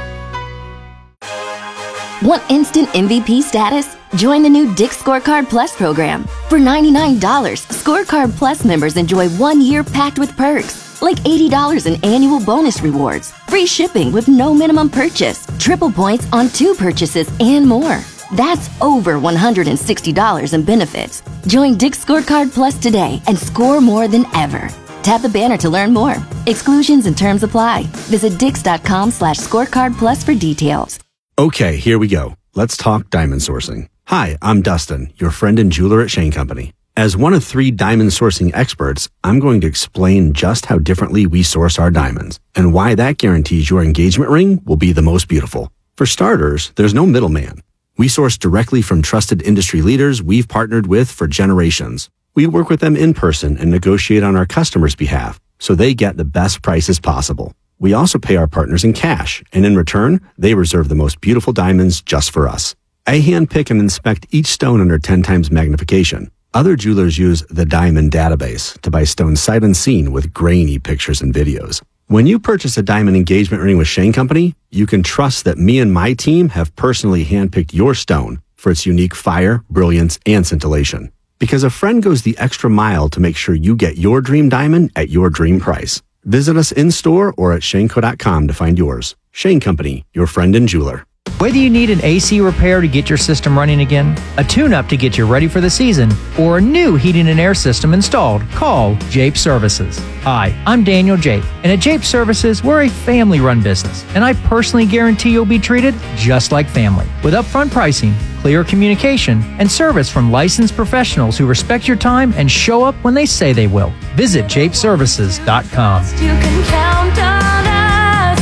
[SPEAKER 4] Want instant M V P status? Join the new Dick's Scorecard Plus program. For ninety-nine dollars, Scorecard Plus members enjoy one year packed with perks, like eighty dollars in annual bonus rewards, free shipping with no minimum purchase, triple points on two purchases, and more. That's over one hundred sixty dollars in benefits. Join Dick's Scorecard Plus today and score more than ever. Tap the banner to learn more. Exclusions and terms apply. Visit dix.com slash scorecard plus for details.
[SPEAKER 24] Okay, here we go. Let's talk diamond sourcing. Hi, I'm Dustin, your friend and jeweler at Shane Company. As one of three diamond sourcing experts, I'm going to explain just how differently we source our diamonds and why that guarantees your engagement ring will be the most beautiful. For starters, there's no middleman. We source directly from trusted industry leaders we've partnered with for generations. We work with them in person and negotiate on our customers' behalf so they get the best prices possible. We also pay our partners in cash, and in return, they reserve the most beautiful diamonds just for us. I handpick and inspect each stone under ten times magnification. Other jewelers use the Diamond Database to buy stones sight unseen with grainy pictures and videos. When you purchase a diamond engagement ring with Shane Company, you can trust that me and my team have personally handpicked your stone for its unique fire, brilliance, and scintillation. Because a friend goes the extra mile to make sure you get your dream diamond at your dream price. Visit us in-store or at shane co dot com to find yours. Shane Company, your friend and jeweler.
[SPEAKER 25] Whether you need an A C repair to get your system running again, a tune-up to get you ready for the season, or a new heating and air system installed, call Jape Services. Hi, I'm Daniel Jape, and at Jape Services, we're a family-run business, and I personally guarantee you'll be treated just like family, with upfront pricing, clear communication, and service from licensed professionals who respect your time and show up when they say they will. Visit jape services dot com.
[SPEAKER 27] You can count on us.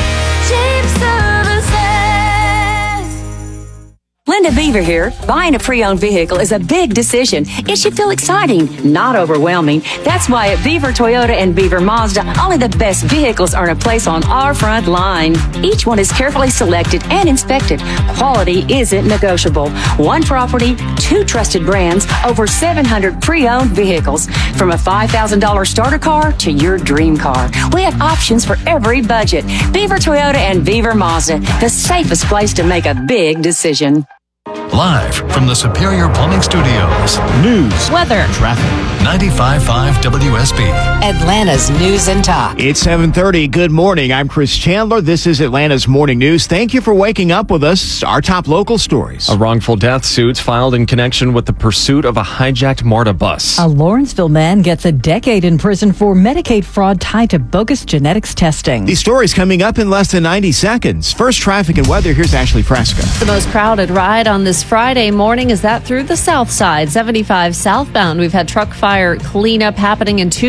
[SPEAKER 27] Jape Services.
[SPEAKER 16] Linda Beaver here. Buying a pre-owned vehicle is a big decision. It should feel exciting, not overwhelming. That's why at Beaver Toyota and Beaver Mazda, only the best vehicles earn a place on our front line. Each one is carefully selected and inspected. Quality isn't negotiable. One property, two trusted brands, over seven hundred pre-owned vehicles. From a five thousand dollars starter car to your dream car. We have options for every budget. Beaver Toyota and Beaver Mazda, the safest place to make a big decision.
[SPEAKER 9] Live from the Superior Plumbing Studios.
[SPEAKER 2] News,
[SPEAKER 13] weather,
[SPEAKER 2] traffic.
[SPEAKER 9] ninety-five point five W S B.
[SPEAKER 3] Atlanta's News and Talk.
[SPEAKER 2] It's seven thirty. Good morning. I'm Chris Chandler. This is Atlanta's Morning News. Thank you for waking up with us. Our top local stories.
[SPEAKER 17] A wrongful death suit filed in connection with the pursuit of a hijacked MARTA bus.
[SPEAKER 15] A Lawrenceville man gets a decade in prison for Medicaid fraud tied to bogus genetics testing.
[SPEAKER 2] These stories coming up in less than ninety seconds. First, traffic and weather. Here's Ashley Fresca.
[SPEAKER 5] The most crowded ride on this Friday morning is that through the south side, seventy-five southbound. We've had truck fire cleanup happening in two right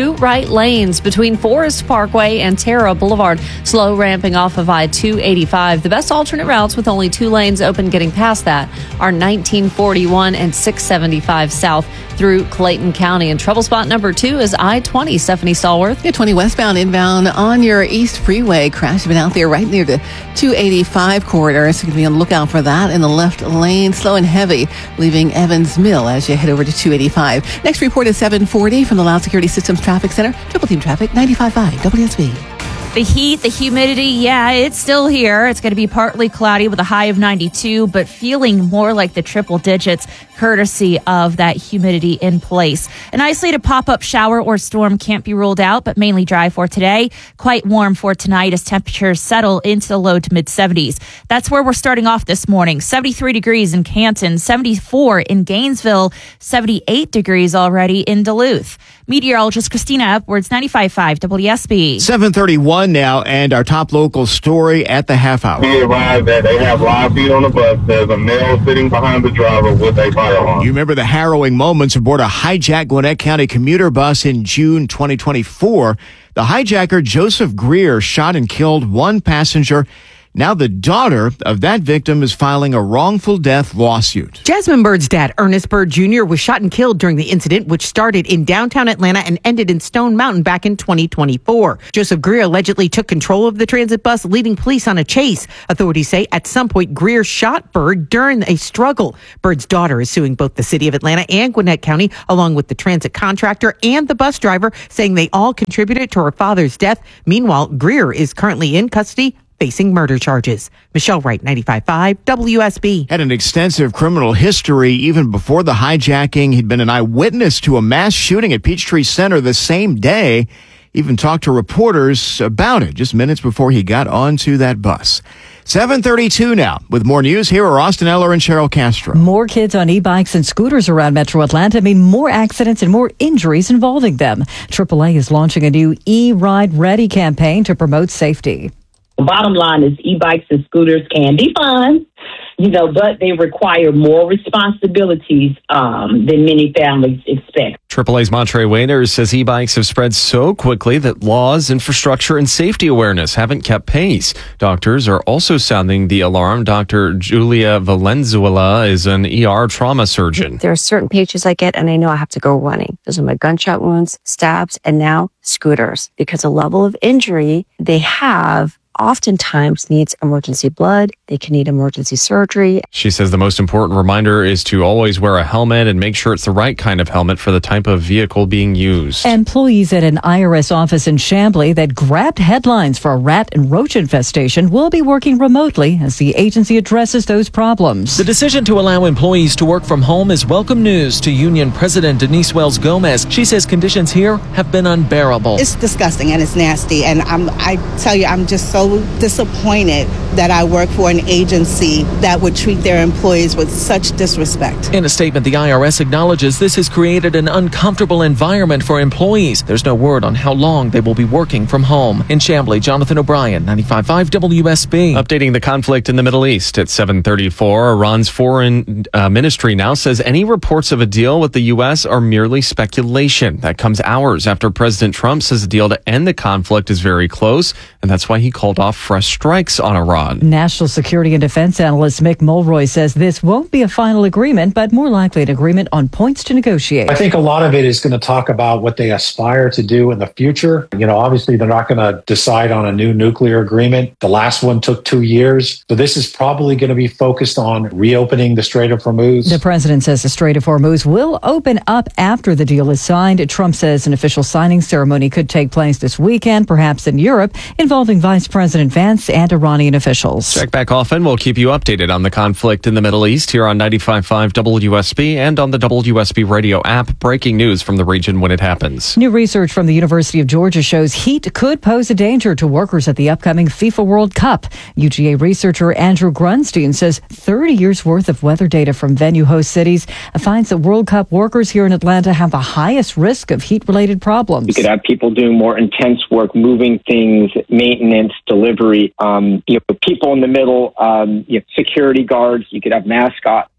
[SPEAKER 5] tight lanes between Forest Parkway and Terra Boulevard. Slow ramping off of I two eighty-five. The best alternate routes with only two lanes open getting past that are nineteen forty-one and six seventy-five south through Clayton County. And trouble spot number two is I twenty, Stephanie Stallworth.
[SPEAKER 12] Yeah, twenty westbound inbound on your East Freeway. Crash been out there right near the two eighty-five corridor. So you can be on the lookout for that in the left lane. Slow and heavy, leaving Evans Mill as you head over to two eighty-five. Next report is seven forty from the Loud Security Systems Traffic Center. Triple Team Traffic, ninety-five point five W S B.
[SPEAKER 7] The heat, the humidity, yeah, it's still here. It's going to be partly cloudy with a high of ninety-two, but feeling more like the triple digits courtesy of that humidity in place. An isolated pop-up shower or storm can't be ruled out, but mainly dry for today. Quite warm for tonight as temperatures settle into the low to mid seventies. That's where we're starting off this morning. seventy-three degrees in Canton, seventy-four in Gainesville, seventy-eight degrees already in Duluth. Meteorologist Christina Upwards, ninety-five point five W S B.
[SPEAKER 2] seven thirty-one now, and our top local story at the half hour.
[SPEAKER 1] We arrived that they have live feed on the bus. There's a male sitting behind the driver with a firearm.
[SPEAKER 2] You remember the harrowing moments aboard a hijacked Gwinnett County commuter bus in June twenty twenty-four. The hijacker, Joseph Greer, shot and killed one passenger. Now the daughter of that victim is filing a wrongful death lawsuit.
[SPEAKER 6] Jasmine Bird's dad, Ernest Bird Junior, was shot and killed during the incident, which started in downtown Atlanta and ended in Stone Mountain back in twenty twenty-four. Joseph Greer allegedly took control of the transit bus, leading police on a chase. Authorities say at some point Greer shot Bird during a struggle. Bird's daughter is suing both the city of Atlanta and Gwinnett County, along with the transit contractor and the bus driver, saying they all contributed to her father's death. Meanwhile, Greer is currently in custody, facing murder charges. Michelle Wright, ninety-five point five W S B.
[SPEAKER 2] Had an extensive criminal history even before the hijacking. He'd been an eyewitness to a mass shooting at Peachtree Center the same day. Even talked to reporters about it just minutes before he got onto that bus. seven thirty-two now. With more news, here are Austin Eller and Cheryl Castro.
[SPEAKER 15] More kids on e-bikes and scooters around Metro Atlanta mean more accidents and more injuries involving them. triple A is launching a new E-Ride Ready campaign to promote safety.
[SPEAKER 10] The bottom line is e-bikes and scooters can be fun, you know, but they require more responsibilities um, than many families expect.
[SPEAKER 17] triple A's Montre Waiters says e-bikes have spread so quickly that laws, infrastructure, and safety awareness haven't kept pace. Doctors are also sounding the alarm. Doctor Julia Valenzuela is an E R trauma surgeon.
[SPEAKER 11] There are certain patients I get, and I know I have to go running. Those are my gunshot wounds, stabs, and now scooters, because the level of injury they have oftentimes needs emergency blood. They can need emergency surgery.
[SPEAKER 17] She says the most important reminder is to always wear a helmet and make sure it's the right kind of helmet for the type of vehicle being used.
[SPEAKER 15] Employees at an I R S office in Chamblee that grabbed headlines for a rat and roach infestation will be working remotely as the agency addresses those problems.
[SPEAKER 14] The decision to allow employees to work from home is welcome news to Union President Denise Wells Gomez. She says conditions here have been unbearable.
[SPEAKER 18] It's disgusting and it's nasty, and I'm, I tell you, I'm just so disappointed that I work for an agency that would treat their employees with such disrespect.
[SPEAKER 14] In a statement, the I R S acknowledges this has created an uncomfortable environment for employees. There's no word on how long they will be working from home. In Chamblee, Jonathan O'Brien, ninety-five point five W S B.
[SPEAKER 17] Updating the conflict in the Middle East at seven thirty-four, Iran's foreign uh, ministry now says any reports of a deal with the U S are merely speculation. That comes hours after President Trump says the deal to end the conflict is very close, and that's why he called off fresh strikes on Iran.
[SPEAKER 15] National security and defense analyst Mick Mulroy says this won't be a final agreement, but more likely an agreement on points to negotiate.
[SPEAKER 26] I think a lot of it is going to talk about what they aspire to do in the future. You know, obviously they're not going to decide on a new nuclear agreement. The last one took two years. So this is probably going to be focused on reopening the Strait of Hormuz.
[SPEAKER 15] The president says the Strait of Hormuz will open up after the deal is signed. Trump says an official signing ceremony could take place this weekend, perhaps in Europe, involving Vice President Vance and Iranian officials.
[SPEAKER 17] Check back often. We'll keep you updated on the conflict in the Middle East here on ninety-five point five W S B and on the W S B radio app. Breaking news from the region when it happens.
[SPEAKER 15] New research from the University of Georgia shows heat could pose a danger to workers at the upcoming FIFA World Cup. U G A researcher Andrew Grunstein says thirty years worth of weather data from venue host cities finds that World Cup workers here in Atlanta have the highest risk of heat-related problems.
[SPEAKER 28] You could have people doing more intense work, moving things, maintenance, delivery, um, you know, people in the middle, um, you know, security guards. You could have mascot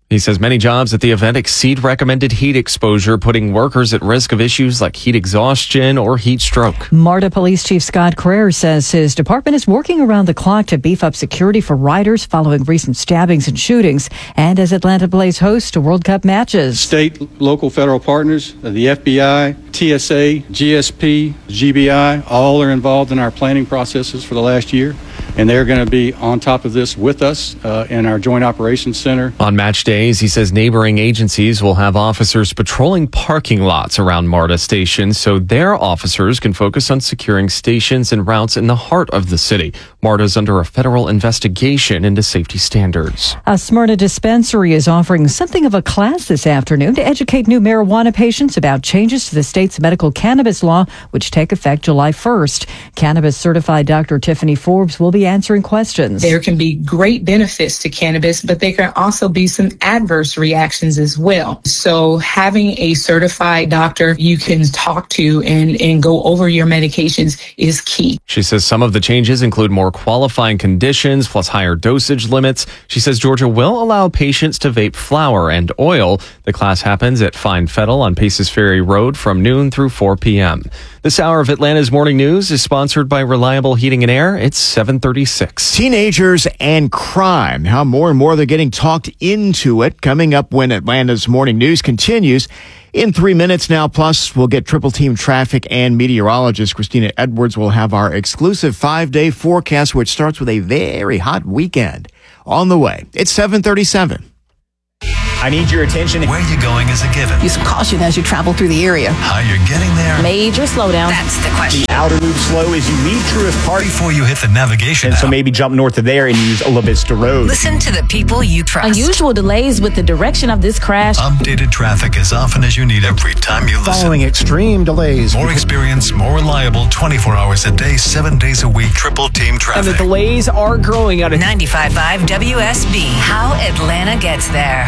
[SPEAKER 17] He says many jobs at the event exceed recommended heat exposure, putting workers at risk of issues like heat exhaustion or heat stroke.
[SPEAKER 15] MARTA Police Chief Scott Creer says his department is working around the clock to beef up security for riders following recent stabbings and shootings, and as Atlanta plays host to World Cup matches.
[SPEAKER 4] State, local, federal partners, the F B I, T S A, G S P, G B I, all are involved in our planning processes for the last year, and they're going to be on top of this with us uh, in our Joint Operations Center.
[SPEAKER 17] On match days, he says neighboring agencies will have officers patrolling parking lots around MARTA stations so their officers can focus on securing stations and routes in the heart of the city. MARTA's under a federal investigation into safety standards.
[SPEAKER 15] A Smyrna dispensary is offering something of a class this afternoon to educate new marijuana patients about changes to the state's medical cannabis law, which take effect July first. Cannabis certified Doctor Tiffany Forbes will be answering questions.
[SPEAKER 8] There can be great benefits to cannabis, but there can also be some adverse reactions as well. So having a certified doctor you can talk to and, and go over your medications is key.
[SPEAKER 17] She says some of the changes include more qualifying conditions plus higher dosage limits. She says Georgia will allow patients to vape flower and oil. The class happens at Fine Fettle on Paces Ferry Road from noon through four p.m. This hour of Atlanta's Morning News is sponsored by Reliable Heating and Air. It's seven thirty-six.
[SPEAKER 2] Teenagers and crime, how more and more they're getting talked into it. Coming up when Atlanta's Morning News continues. In three minutes now, plus we'll get triple team traffic and meteorologist Christina Edwards will have our exclusive five-day forecast, which starts with a very hot weekend on the way. It's seven thirty-seven.
[SPEAKER 19] I need your attention.
[SPEAKER 9] Where you going is a given.
[SPEAKER 12] Use caution as you travel through the area.
[SPEAKER 9] How you're getting there.
[SPEAKER 12] Major slowdown.
[SPEAKER 3] That's the question.
[SPEAKER 19] The outer loop slow as you leave Truist Park.
[SPEAKER 9] Before you hit the navigation
[SPEAKER 19] And
[SPEAKER 9] app.
[SPEAKER 19] so maybe jump north of there and use Ola Vista Road.
[SPEAKER 3] Listen to the people you trust.
[SPEAKER 20] Unusual delays with the direction of this crash.
[SPEAKER 9] Updated traffic as often as you need every time you listen.
[SPEAKER 19] Following extreme delays.
[SPEAKER 9] More experience, more reliable, twenty-four hours a day, seven days a week, triple team
[SPEAKER 19] And
[SPEAKER 9] traffic.
[SPEAKER 19] the delays are growing out of
[SPEAKER 3] ninety-five point five W S B. How Atlanta gets there.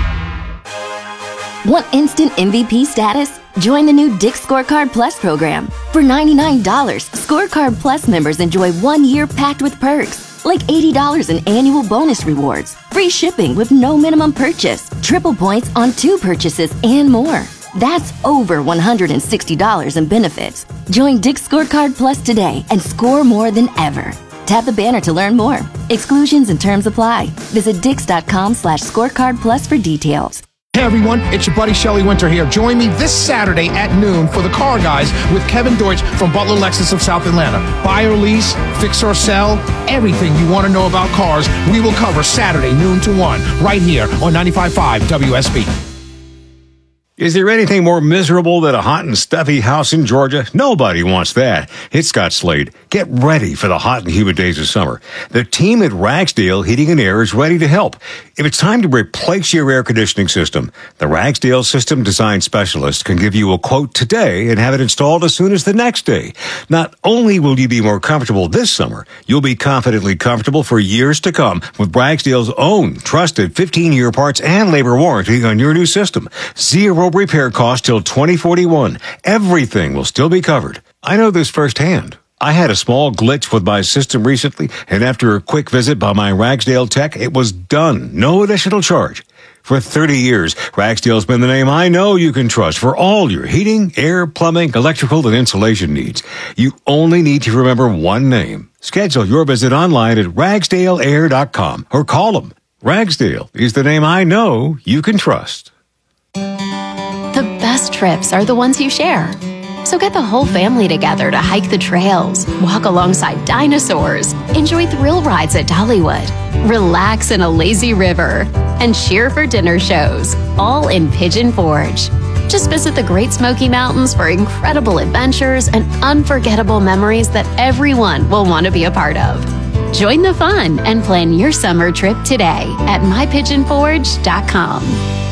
[SPEAKER 21] Want instant M V P status? Join the new Dick's Scorecard Plus program. For ninety-nine dollars, Scorecard Plus members enjoy one year packed with perks, like eighty dollars in annual bonus rewards, free shipping with no minimum purchase, triple points on two purchases, and more. That's over one hundred sixty dollars in benefits. Join Dick's Scorecard Plus today and score more than ever. Tap the banner to learn more. Exclusions and terms apply. Visit dix.com slash scorecard plus for details.
[SPEAKER 22] Hey everyone, it's your buddy Shelly Winter here. Join me this Saturday at noon for the Car Guys with Kevin Deutsch from Butler Lexus of South Atlanta. Buy or lease, fix or sell, everything you want to know about cars, we will cover Saturday noon to one, right here on ninety-five point five W S B.
[SPEAKER 23] Is there anything more miserable than a hot and stuffy house in Georgia? Nobody wants that. It's Scott Slade. Get ready for the hot and humid days of summer. The team at Ragsdale Heating and Air is ready to help. If it's time to replace your air conditioning system, the Ragsdale System Design Specialist can give you a quote today and have it installed as soon as the next day. Not only will you be more comfortable this summer, you'll be confidently comfortable for years to come with Ragsdale's own trusted fifteen-year parts and labor warranty on your new system. Zero repair cost till twenty forty-one. Everything will still be covered. I know this firsthand. I had a small glitch with my system recently, and after a quick visit by my Ragsdale tech, it was done. No additional charge. For thirty years, Ragsdale's been the name I know you can trust for all your heating, air, plumbing, electrical, and insulation needs. You only need to remember one name. Schedule your visit online at ragsdale air dot com or call them. Ragsdale is the name I know you can trust.
[SPEAKER 24] The best trips are the ones you share. So get the whole family together to hike the trails, walk alongside dinosaurs, enjoy thrill rides at Dollywood, relax in a lazy river, and cheer for dinner shows, all in Pigeon Forge. Just visit the Great Smoky Mountains for incredible adventures and unforgettable memories that everyone will want to be a part of. Join the fun and plan your summer trip today at my pigeon forge dot com.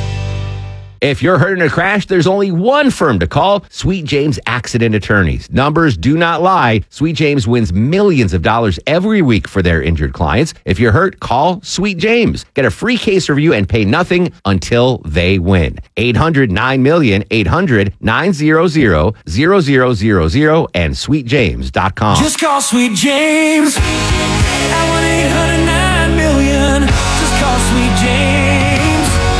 [SPEAKER 29] If you're hurt in a crash, there's only one firm to call, Sweet James Accident Attorneys. Numbers do not lie. Sweet James wins millions of dollars every week for their injured clients. If you're hurt, call Sweet James. Get a free case review and pay nothing until they win. eight hundred nine million, eight hundred nine hundred, zero zero zero zero and sweet james dot com.
[SPEAKER 27] Just call Sweet James at one eight hundred nine million. Just call Sweet James.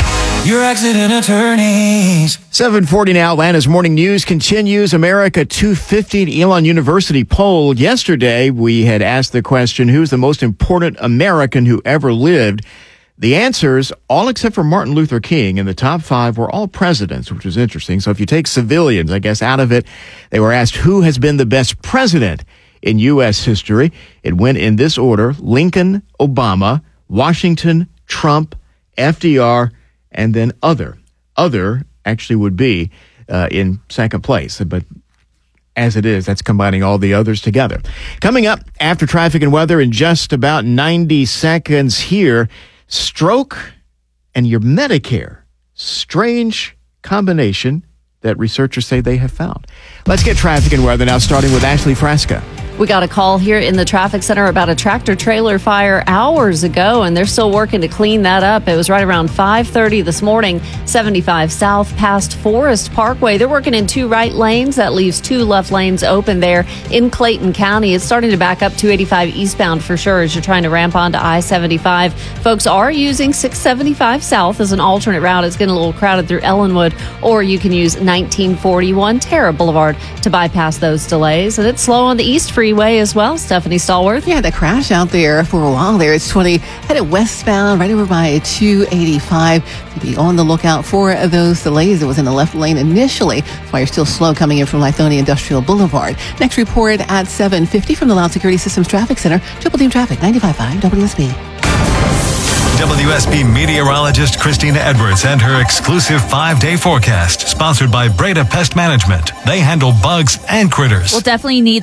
[SPEAKER 1] Your accident attorneys.
[SPEAKER 2] seven forty now. Atlanta's morning news continues. America two fifty. Elon University poll yesterday. We had asked the question, who's the most important American who ever lived? The answers, all except for Martin Luther King, in the top five were all presidents, which is interesting. So if you take civilians, I guess, out of it, they were asked who has been the best president in U S history. It went in this order: Lincoln, Obama, Washington, Trump, F D R, and then other. Other actually would be uh, in second place. But as it is, that's combining all the others together. Coming up after traffic and weather in just about ninety seconds here, stroke and your Medicare. Strange combination that researchers say they have found. Let's get traffic and weather now, starting with Ashley Fresca.
[SPEAKER 5] We got a call here in the traffic center about a tractor trailer fire hours ago, and they're still working to clean that up. It was right around five thirty this morning, seventy-five south past Forest Parkway. They're working in two right lanes. That leaves two left lanes open there in Clayton County. It's starting to back up two eighty-five eastbound for sure as you're trying to ramp onto I seventy-five. Folks are using six seventy-five south as an alternate route. It's getting a little crowded through Ellenwood, or you can use nineteen forty-one Terra Boulevard to bypass those delays. And it's slow on the East Freeway as well. Stephanie Stallworth.
[SPEAKER 12] Yeah, the crash out there for a while there. It's twenty headed westbound right over by two eighty-five. To be on the lookout for those delays. It was in the left lane initially. That's why you're still slow coming in from Lithonia Industrial Boulevard. Next report at seven fifty from the Loud Security Systems Traffic Center. Triple Team Traffic, ninety-five point five W S B.
[SPEAKER 9] W S B meteorologist Christina Edwards and her exclusive five-day forecast, sponsored by Breda Pest Management. They handle bugs and critters.
[SPEAKER 6] We'll definitely need